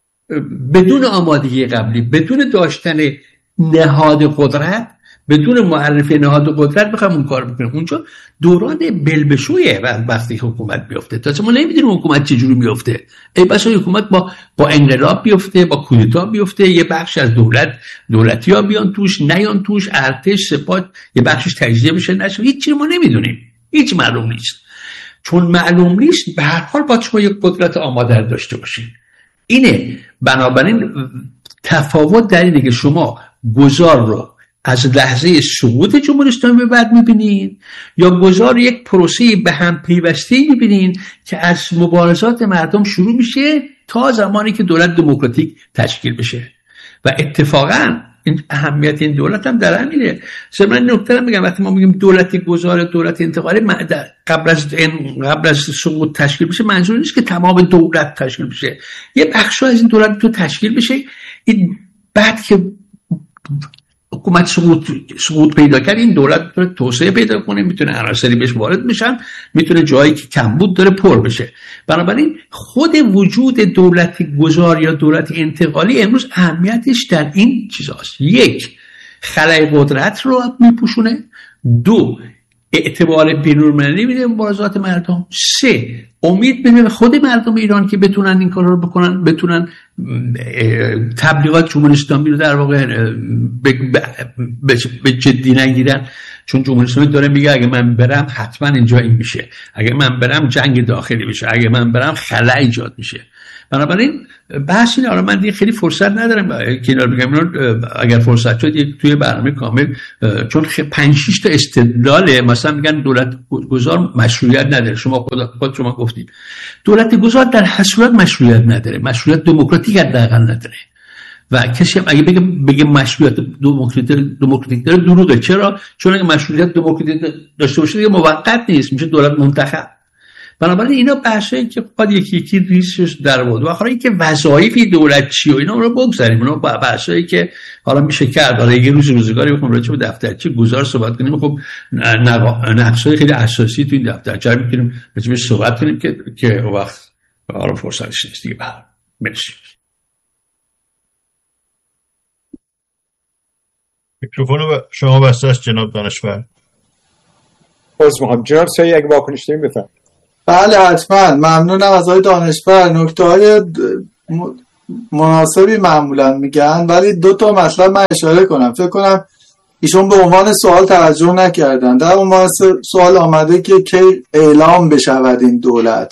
بدون آمادگی قبلی، بدون داشتن نهاد قدرت، بدون معرفی نهاد قدرت بخوام اون کار بکنیم. اونجا دوران بلبشویه وقتی حکومت بیفته. تا ما نمیدونیم حکومت چجوری میفته. ای بسا حکومت با با انقلاب بیفته، با کودتا بیفته، یه بخش از دولت دولتی‌ها بیان توش، نیان توش، ارتش، سپاه یه بخشش تجزیه بشه، نشه. هیچ چیزی ما نمیدونیم، هیچ معلوم نیست. چون معلوم نیست، به هر حال باید شما یک قدرت آماده داشته باشین. اینه. بنابراین تفاوت در اینه که شما گذار رو از لحظه سقوط جمهوری اسلامی به بعد میبینین یا گذار یک پروسه به هم پیوسته میبینین که از مبارزات مردم شروع میشه تا زمانی که دولت دموکراتیک تشکیل بشه. و اتفاقا این اهمیت این دولت هم در همینه. مثلا من نکته رو میگم، وقتی ما میگیم دولت گذار، دولت انتقالی، قبل از قبل از سقوط تشکیل بشه، منظور نیست که تمام دولت تشکیل بشه. یه بخشی از این دولت تو تشکیل بشه، این بعد که حکومت سقوط سقوط پیدا کرد، این دولت میتونه توسعه پیدا کنه، میتونه عناصری بهش وارد بشن، میتونه جایی که کمبود داره پر بشه. بنابراین خود وجود دولت گذار یا دولت انتقالی امروز اهمیتش در این چیزاست: یک، خلای قدرت رو میپوشونه، دو، اعتبار بین‌المللی میده مبارزات مردم، سه، امید میده به خود مردم ایران که بتونن این کار رو بکنن، بتونن تبلیغات جمهوری اسلامی رو در واقع به جدی نگیرن. چون جمهوری اسلامی داره میگه اگه من برم حتما اینجا این میشه، اگه من برم جنگ داخلی بشه، اگه من برم خلا ایجاد میشه. بنابراین بحث اینه. حالا من دیگه خیلی فرصت ندارم که اینا رو بگم، اگر فرصت شد یک توی برنامه کامل، چون پنج شش تا استدلال مثلا میگن دولت گذار مشروعیت نداره. شما خود خود شما گفتید دولت گذار در هر صورت مشروعیت نداره، مشروعیت دموکراتیک حداقل نداره. و کسی هم اگه بگه بگه مشروعیت دموکراتیک دموکراتیک داره دروغه. چرا؟ چون اگه مشروعیت دموکراتیک داشته باشه دیگه موقت نیست، میشه دولت منتخب. بنابراین اینا بحثایی که باید یکی یکی ریسش در بود و آخر اینکه وظایف دولت چی و اینا رو بگذاریم. اونا بحثایی که حالا میشه کرد، حالا یه روز روزگاری بخوام راجع به دفترچه گزار صحبت کنیم، خب نقصای خیلی اساسی تو این دفترچه رو میتونیم راجع بهش صحبت کنیم که که وقت حالا فرصتش نیست دیگه. بله مرسی. میکروفون شما بسته است جناب دانشور. باز میخوام جناب سایی اگه واکنش داریم بفرمایید. بله حتما، ممنونم از آقای دانشور. نکته های مناسبی معمولا میگن، ولی دو تا مطلب من اشاره کنم. فکر کنم ایشون به عنوان سوال توجه نکردن. در عنوان سوال آمده که کی اعلام بشود این دولت.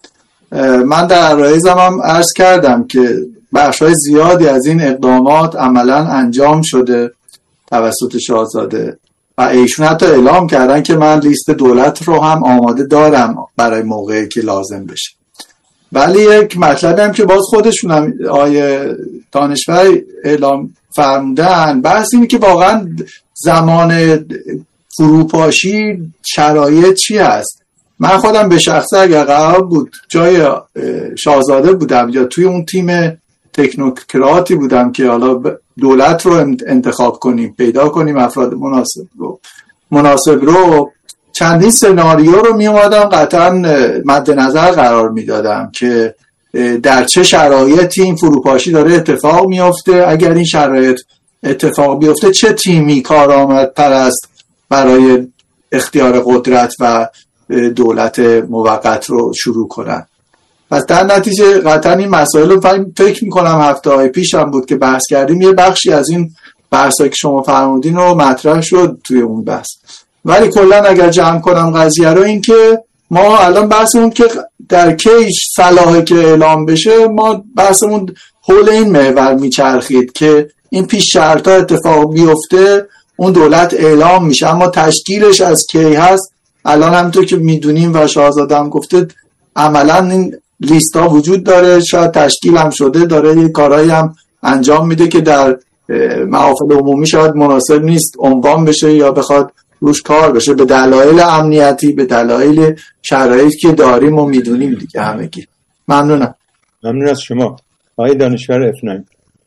من در عرایزم هم عرض کردم که بخشای زیادی از این اقدامات عملا انجام شده توسط شاهزاده و ایشون حتی اعلام کردن که من لیست دولت رو هم آماده دارم برای موقعی که لازم بشه. ولی یک مطلبی هم که باز خودشون هم آیه دانشور اعلام فرمودن، بحث اینه که واقعا زمان فروپاشی شرایط چی هست. من خودم به شخصه اگر قرار بود جای شاهزاده بودم یا توی اون تیم تکنوکراتی بودم که حالا دولت رو انتخاب کنیم، پیدا کنیم افراد مناسب رو مناسب رو چندین سناریو رو می اومدم قطعا مد نظر قرار می دادم که در چه شرایطی این فروپاشی داره اتفاق میفته. اگر این شرایط اتفاق بیفته چه تیمی کارآمد پرست برای اختیار قدرت و دولت موقت رو شروع کنن. پس در نتیجه قطعا این مسائل رو فکر میکنم هفته های پیش هم بود که بحث کردیم، یه بخشی از این بحثایی که شما فرمودین رو مطرح شد توی اون بحث. ولی کلا اگر جمع کنم قضیه رو، این که ما الان بحثمون که در کی صلاحه که اعلام بشه، ما بحثمون حول این محور میچرخید که این پیش شرطا اتفاق بیفته اون دولت اعلام میشه، اما تشکیلش از کی هست الان همونطور که میدونیم و شاهزاده هم گفته عملا این لیست ها وجود داره، شاید تشکیل هم شده، داره یه کارهایی هم انجام میده که در محافل عمومی شاید مناسب نیست عنوان بشه یا بخواد روش کار بشه به دلایل امنیتی، به دلایل شرایطی که داریم و میدونیم دیگه همگی. ممنونم. ممنون از شما آقای دانشور اف نه.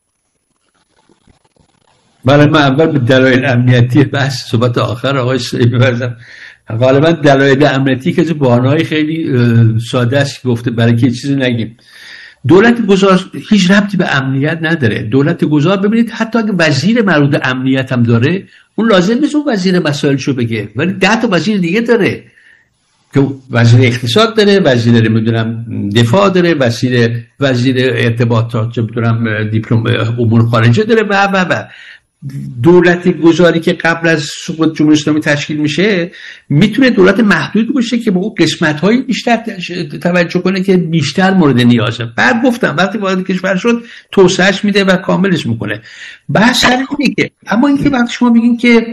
بله، من اول به دلایل امنیتی بحث صحبت آخر آقای سعید ببرم. غالبا دلایل امنیتی که بهانه‌های خیلی ساده است گفته برای که چیزی نگیم. دولت گذار هیچ ربطی به امنیت نداره. دولت گذار ببینید حتی اگه وزیر مربوط امنیت هم داره، اون لازم نیست اون وزیر مسائلشو بگه، ولی ده تا وزیر دیگه داره که وزیر اقتصاد داره، وزیر نمیدونم دفاع داره، وزیر وزیر ارتباطات چه میدونم دیپلم امور خارجه داره و و و دولت گذاری که قبل از سقوط جمهوری اسلامی تشکیل میشه میتونه دولت محدود باشه که به اون قسمت‌های بیشتر توجه کنه که بیشتر مورد نیازه. بعد گفتم وقتی وارد کشور شد توسعهش میده و کاملش میکنه. بحث اینه که اما اینکه وقتی شما میگین که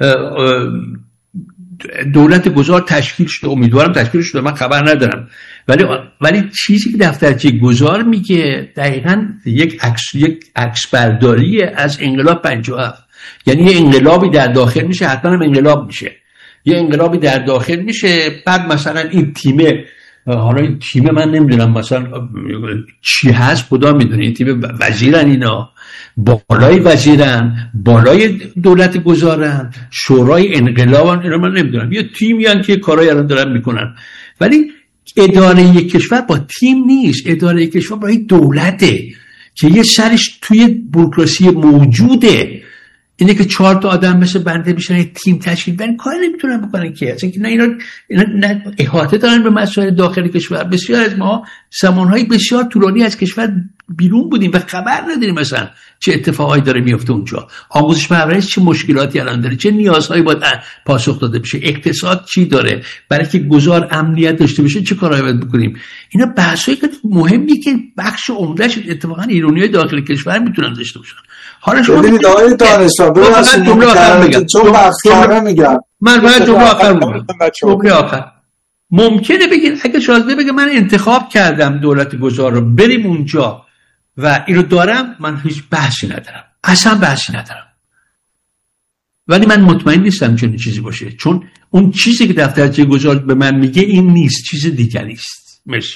دولت گذار تشکیل شده، امیدوارم تشکیل شده، من خبر ندارم، ولی ولی چیزی که دفترچه گذار میگه دقیقاً یک عکس یک عکس برداری از انقلاب پنجاه و هفت. یعنی یه انقلابی در داخل میشه، حتما هم انقلاب میشه، یه انقلابی در داخل میشه، بعد مثلا این تیمه، حالا این تیمه من نمیدونم مثلا چی هست، خدا میدونه، این تیم وزیرن، اینا بالای وزیرن، بالای دولت گذارن، شورای انقلابن، اینا من نمیدونم، یه تیمی هن که کارهای الان دارن میکنن. ولی اداره یک کشور با تیم نیست، اداره یک کشور با یک دولته که یه سرش توی بوروکراسی موجوده. اینه که چهار تا آدم مثل بنده میشن یک تیم تشکیل بدن، کار نمیتونن بکنن که اصلا که نه اینا, اینا نه احاطه دارن به مسائل داخل کشور. بسیار از ما زمانهای بسیار طولانی از کشور بیرون بودیم و خبر نداریم مثلا چه اتفاقایی داره میفته اونجا، آموزش پرورش چه مشکلاتی الان داره، چه نیازهایی باید پاسخ داده بشه، اقتصاد چی داره، برای که گذار امنیت داشته باشه چه کارهایی باید بکنیم. اینا بحثایی که مهمی که بخش عمدهش اتفاقا ایرانیای داخل کشور میتونن داشته باشن. حالا شما ببینید آقای دانشجو ببخشید جمله آخر میگم، چون بخشا میگم من بعد جمله آخر میگم جمله آخر ممکنه بگین اگه شاهزاده بگه من انتخاب کردم دولت گذار رو بریم اونجا و اینو دارم، من هیچ بحثی ندارم، اصلا بحثی ندارم. ولی من مطمئن نیستم چنین چیزی باشه، چون اون چیزی که دفترچه گذاشت به من میگه این نیست، چیز دیگری است. مرسی.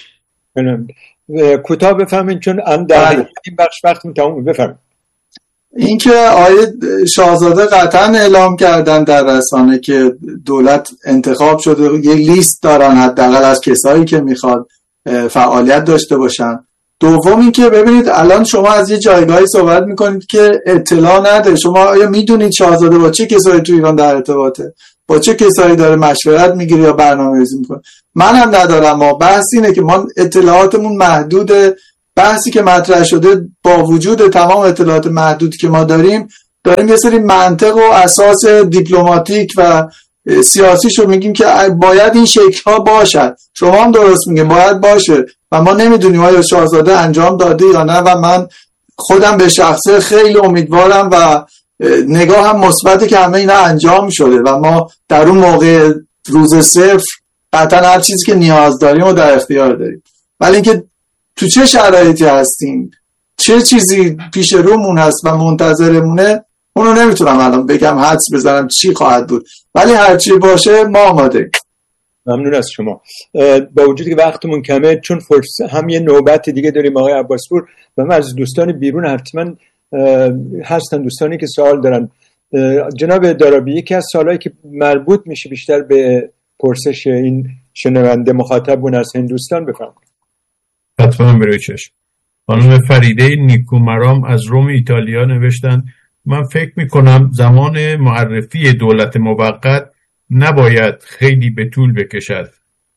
کوتاه بفهمین چون ام در این بخش وقتمون تموم. بفرمایید. اینکه آیه شاهزاده قطعا اعلام کردن در رسانه که دولت انتخاب شده، یه لیست دارن حداقل از کسایی که میخواد فعالیت داشته باشن. دوم اینکه ببینید الان شما از یه جایگاهی صحبت میکنید که اطلاع نداره. شما آیا میدونید شاهزاده با چه کسایی تو ایران در ارتباطه، با چه کسایی داره مشورت میگیره یا برنامه‌ریزی میکنه؟ منم ندارم. ما بحث اینه که ما اطلاعاتمون محدوده. بحثی که مطرح شده با وجود تمام اطلاعات محدودی که ما داریم، داریم یه سری منطق و اساس دیپلماتیک و سیاسیشو میگیم که باید این شکل‌ها باشد. شما هم درست میگین باید باشه و ما نمیدونیم آیا شاهزاده انجام داده یا نه و من خودم به شخصه خیلی امیدوارم و نگاه هم مثبته که همه اینا انجام شده و ما در اون موقع روز صفر قطعا هر چیزی که نیاز داریم و در اختیار داریم. ولی اینکه تو چه شرایطی هستیم، چه چیزی پیش رومون هست و منتظرمونه، اونو نمیتونم الان بگم، حدس بزنم چی خواهد بود، ولی هرچی باشه ما آماده. ممنون از شما. با وجودی که وقتمون کمه، چون فرصت هم یه نوبت دیگه داریم آقای عباسپور و من از دوستان بیرون حتما هستن دوستانی که سوال دارن. جناب دارابی، یکی از سوالایی که مربوط میشه بیشتر به پرسش این شنونده مخاطبون از هندوستان، بفرمایید. حتما بروی چشم. خانم فریده نیکومرام از روم ایتالیا نوشتن من فکر میکنم زمان معرفی دولت موقت نباید خیلی به طول بکشد.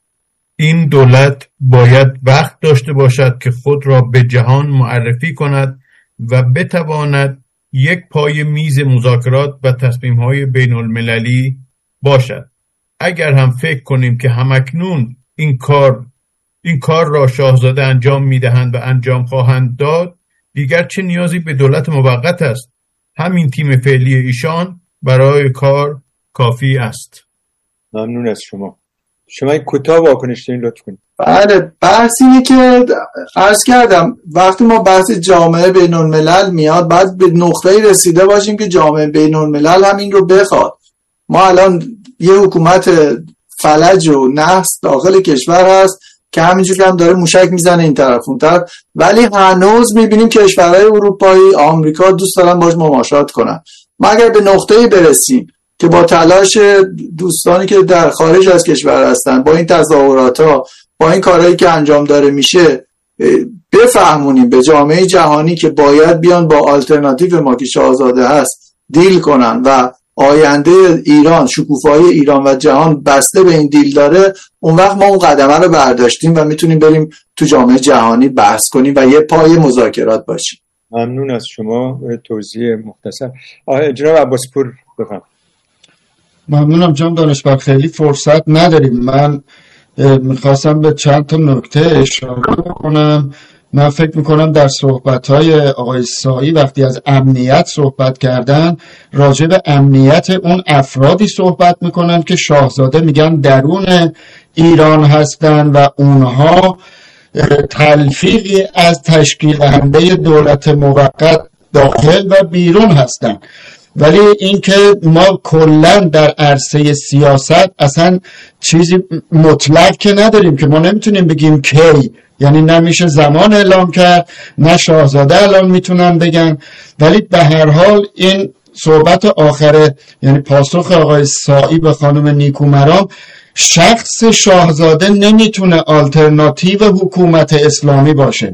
این دولت باید وقت داشته باشد که خود را به جهان معرفی کند و بتواند یک پای میز مذاکرات و تصمیم‌های بین المللی باشد. اگر هم فکر کنیم که همکنون این کار این کار را شاهزاده انجام میدهند و انجام خواهند داد، دیگر چه نیازی به دولت موقت است؟ همین تیم فعلی ایشان برای کار کافی است. ممنون از شما. شما این کوتاه واکنش دارین لطف کنید. بله، بحث اینه که عرض کردم وقتی ما بحث جامعه بین الملل میاد بعد به نقطه‌ای رسیده باشیم که جامعه بین الملل هم این رو بخواد. ما الان یه حکومت فلج و نحس داخل کشور هست که همینجوری هم داره موشک میزنه این طرف اون طرف، ولی هنوز میبینیم کشورهای اروپایی، آمریکا دوست دارن باش مماشات کنن. ما اگر به نقطه‌ای برسیم که با تلاش دوستانی که در خارج از کشور هستن، با این تظاهرات ها، با این کارهایی که انجام داره میشه، بفهمونیم به جامعه جهانی که باید بیان با آلترناتیو ما که شاهزاده هست دیل کنن و آینده ایران، شکوفایی ایران و جهان بسته به این دیل داره، اون وقت ما اون قدمه رو برداشتیم و میتونیم بریم تو جامعه جهانی بحث کنیم و یه پای مذاکرات باشیم. ممنون از شما توضیح مختصر. آقای جناب عباسپور بفرمایید. ممنونم جناب دانشور، خیلی فرصت نداریم. من میخواستم به چند تا نکته اشاره کنم. من فکر میکنم در صحبت‌های آقای سایی وقتی از امنیت صحبت کردن، راجع به امنیت اون افرادی صحبت میکنن که شاهزاده میگن درون ایران هستن و اونها تلفیقی از تشکیل دهنده دولت موقت داخل و بیرون هستن. ولی اینکه ما کلا در عرصه سیاست اصلا چیزی مطلق که نداریم که ما نمیتونیم بگیم کی، یعنی نمیشه زمان اعلام کرد، نه شاهزاده الان میتونن بگن. ولی به هر حال این صحبت آخره، یعنی پاسخ آقای سایی به خانم نیکومرام، شخص شاهزاده نمیتونه آلترناتیو حکومت اسلامی باشه.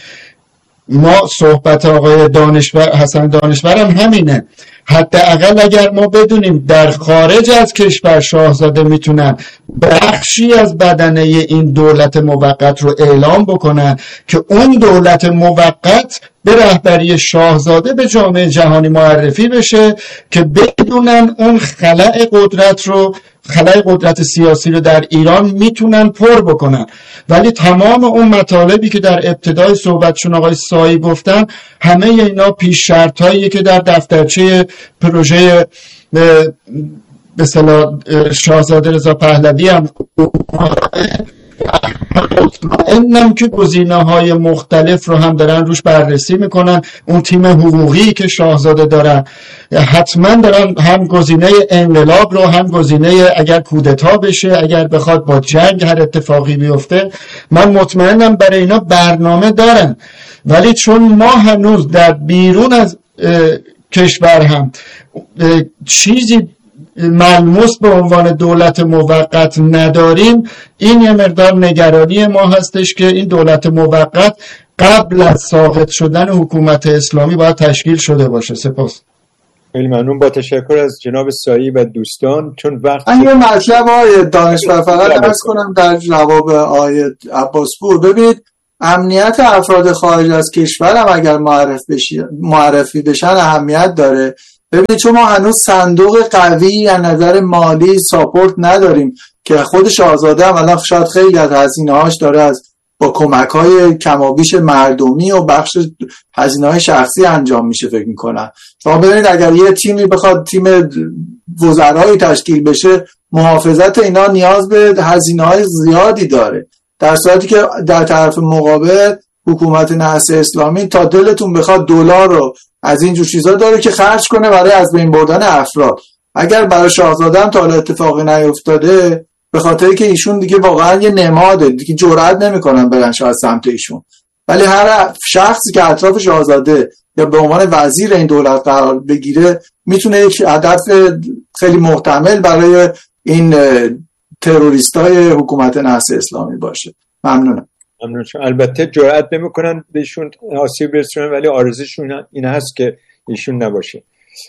ما صحبت آقای دانشور حسن دانشور هم همینه. حداقل اگر ما بدونیم در خارج از کشور شاهزاده میتونن بخشی از بدنه این دولت موقت رو اعلام بکنن که اون دولت موقت به رهبری شاهزاده به جامعه جهانی معرفی بشه که بدونن اون خلأ قدرت رو خلأ قدرت سیاسی رو در ایران میتونن پر بکنن. ولی تمام اون مطالبی که در ابتدای صحبتشون آقای سایی گفتن، همه اینا پیش شرط هایی که در دفترچه پروژه به اصطلاح شاهزاده رضا پهلوی هم مطمئنم که گزینه‌های مختلف رو هم دارن روش بررسی میکنن. اون تیم حقوقی که شاهزاده دارن حتما دارن هم گزینه انقلاب رو، هم گزینه اگر کودتا بشه، اگر بخواد با جنگ هر اتفاقی بیفته. من مطمئنم برای اینا برنامه دارن، ولی چون ما هنوز در بیرون از کشور هم چیزی ملموس به عنوان دولت موقت نداریم، این یه مقدار نگرانی ما هستش که این دولت موقت قبل از ساقط شدن حکومت اسلامی باید تشکیل شده باشه. سپاس. خیلی ممنون. با تشکر از جناب سایی و دوستان. چون وقت من یه مطلب آقای دانشور فقط عرض کنم در جواب آقای عباسپور. ببینید امنیت افراد خارج از کشور هم اگر معرف بشی معرفی بشن اهمیت داره. ببینید چون ما هنوز صندوق قوی از نظر مالی ساپورت نداریم که خود شاهزاده هم الان شاید خیلی از هزینه‌هاش داره از با کمک‌های کمابیش مردمی و بخش هزینه‌های شخصی انجام میشه فکر می‌کنم. شما ببینید اگر یه تیمی بخواد تیم وزرایی تشکیل بشه، محافظت اینا نیاز به هزینه‌های زیادی داره، در صورتی که در طرف مقابل حکومت نهضت اسلامی تا دلتون بخواد دلار رو از این جور چیزا داره که خرج کنه برای از بین بردن افراد. اگر برای شاهزاده هم تا حالا اتفاقی نیفتاده به خاطر که ایشون دیگه واقعا یه نماده، دیگه جرئت نمیکنن برن شاید سمت ایشون، ولی هر شخصی که اطراف شاهزاده یا به عنوان وزیر این دولت قرار بگیره میتونه یک هدف خیلی محتمل برای این تروریستای حکومت نهضت اسلامی باشه. ممنونم. ممنون. البته جرئت نمیکنن بهشون آسیب برسونن، ولی آرزوشون این هست که ایشون نباشه.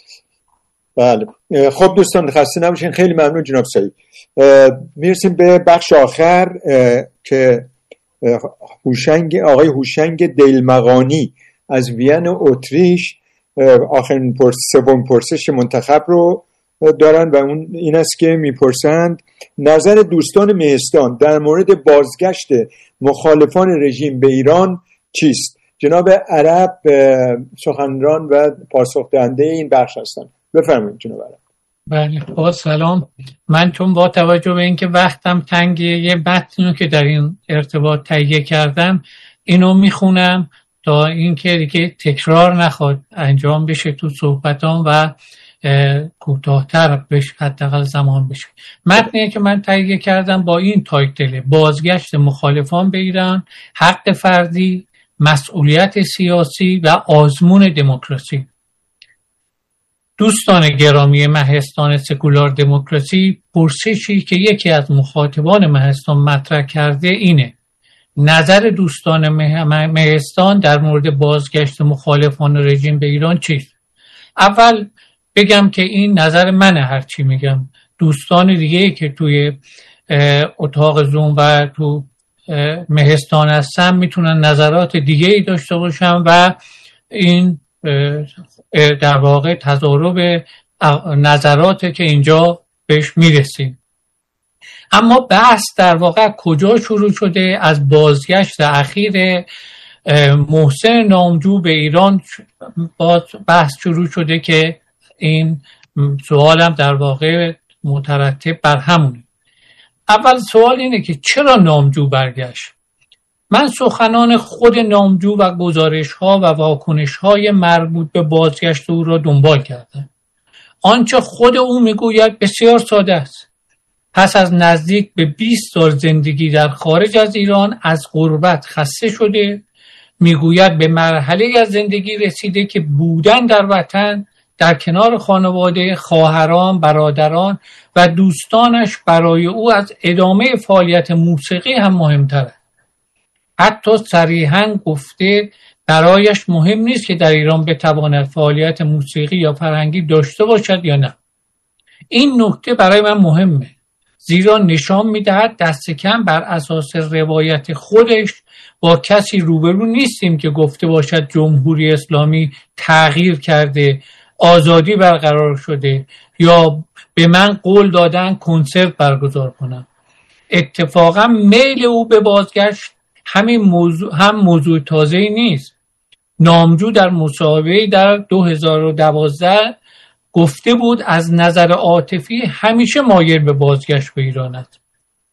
بله. خب دوستان خسته نباشین. خیلی ممنون جناب سایی. میرسیم به بخش آخر که هوشنگ آقای هوشنگ دیلمغانی از وین اتریش آخرین پرس سوم پرسش منتخب رو دارن و اون این است که میپرسند نظر دوستان مهستان در مورد بازگشت مخالفان رژیم به ایران چیست؟ جناب عرب سخنران و پاسخ دهنده این بخش هستند. بفرمایید جناب عرب. بله با سلام. من چون با توجه به اینکه وقتم تنگه یه متنی که در این ارتباط تهیه کردم اینو میخونم تا اینکه دیگه تکرار نخواد انجام بشه تو صحبتام و کوتاه‌تر بشه، حداقل زمان بشه. متنی که من تهیه کردم با این تایتل: بازگشت مخالفان به ایران، حق فردی، مسئولیت سیاسی و آزمون دموکراسی. دوستان گرامی مهستان سکولار دموکراسی، پرسشی که یکی از مخاطبان مهستان مطرح کرده اینه: نظر دوستان مهستان در مورد بازگشت مخالفان رژیم به ایران چیست؟ اول بگم که این نظر منه، هرچی میگم دوستان دیگه که توی اتاق زوم و تو مهستان هستن میتونن نظرات دیگه ای داشته باشن و این در واقع تضارب نظراته که اینجا بهش میرسیم. اما بحث در واقع کجا شروع شده؟ از بازگشت اخیر محسن نامجو به ایران بحث شروع شده که این سوالم در واقع مترتب بر همونه. اول سوال اینه که چرا نامجو برگشت؟ من سخنان خود نامجو و گزارش ها و واکنش های مربوط به بازگشت او را دنبال کردم. آنچه خود او میگوید بسیار ساده است. پس از نزدیک به بیست سال زندگی در خارج از ایران از غربت خسته شده، میگوید به مرحله از زندگی رسیده که بودن در وطن در کنار خانواده، خواهران، برادران و دوستانش برای او از ادامه فعالیت موسیقی هم مهمتر است. حتی صریحاً گفته برایش مهم نیست که در ایران بتواند فعالیت موسیقی یا فرهنگی داشته باشد یا نه. این نکته برای من مهمه، زیرا نشان می‌دهد دست کم بر اساس روایت خودش با کسی روبرو نیستیم که گفته باشد جمهوری اسلامی تغییر کرده، آزادی برقرار شده یا به من قول دادن کنسرت برگزار کنم. اتفاقا میل او به بازگشت همین موضوع هم موضوع تازه‌ای نیست. نامجو در مصاحبه‌ای در دو هزار و دوازده گفته بود از نظر عاطفی همیشه مایل به بازگشت به ایران است.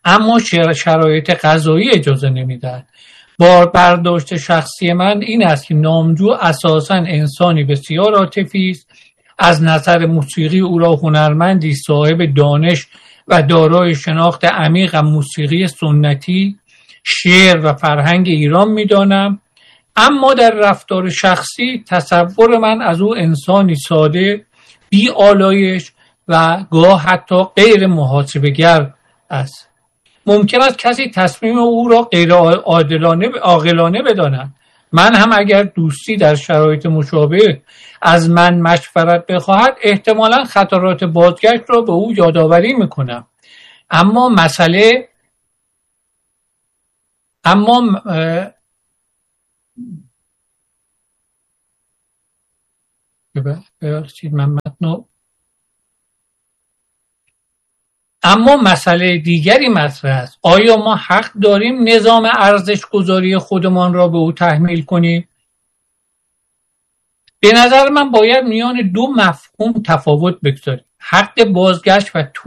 اما شرایط قضایی اجازه نمیدهد. با برداشت شخصی من این است که نامجو اساساً انسانی بسیار عاطفی است. از نظر موسیقی او را هنرمندی صاحب دانش و دارای شناخت عمیق از موسیقی سنتی، شعر و فرهنگ ایران می‌دانم. اما در رفتار شخصی تصور من از او انسانی ساده، بی آلایش و گاه حتی غیر محاسبه‌گر است. ممکن است کسی تصمیم او را غیر عادلانه عاقلانه بداند. من هم اگر دوستی در شرایط مشابه از من مشورت بخواهد، احتمالاً خطرات بازگشت را به او یادآوری میکنم. اما مسئله اما ببخشید من متنو اما مسئله دیگری مطرح است. آیا ما حق داریم نظام ارزش گذاری خودمان را به او تحمیل کنیم؟ به نظر من باید میان دو مفهوم تفاوت بگذاریم: حق بازگشت و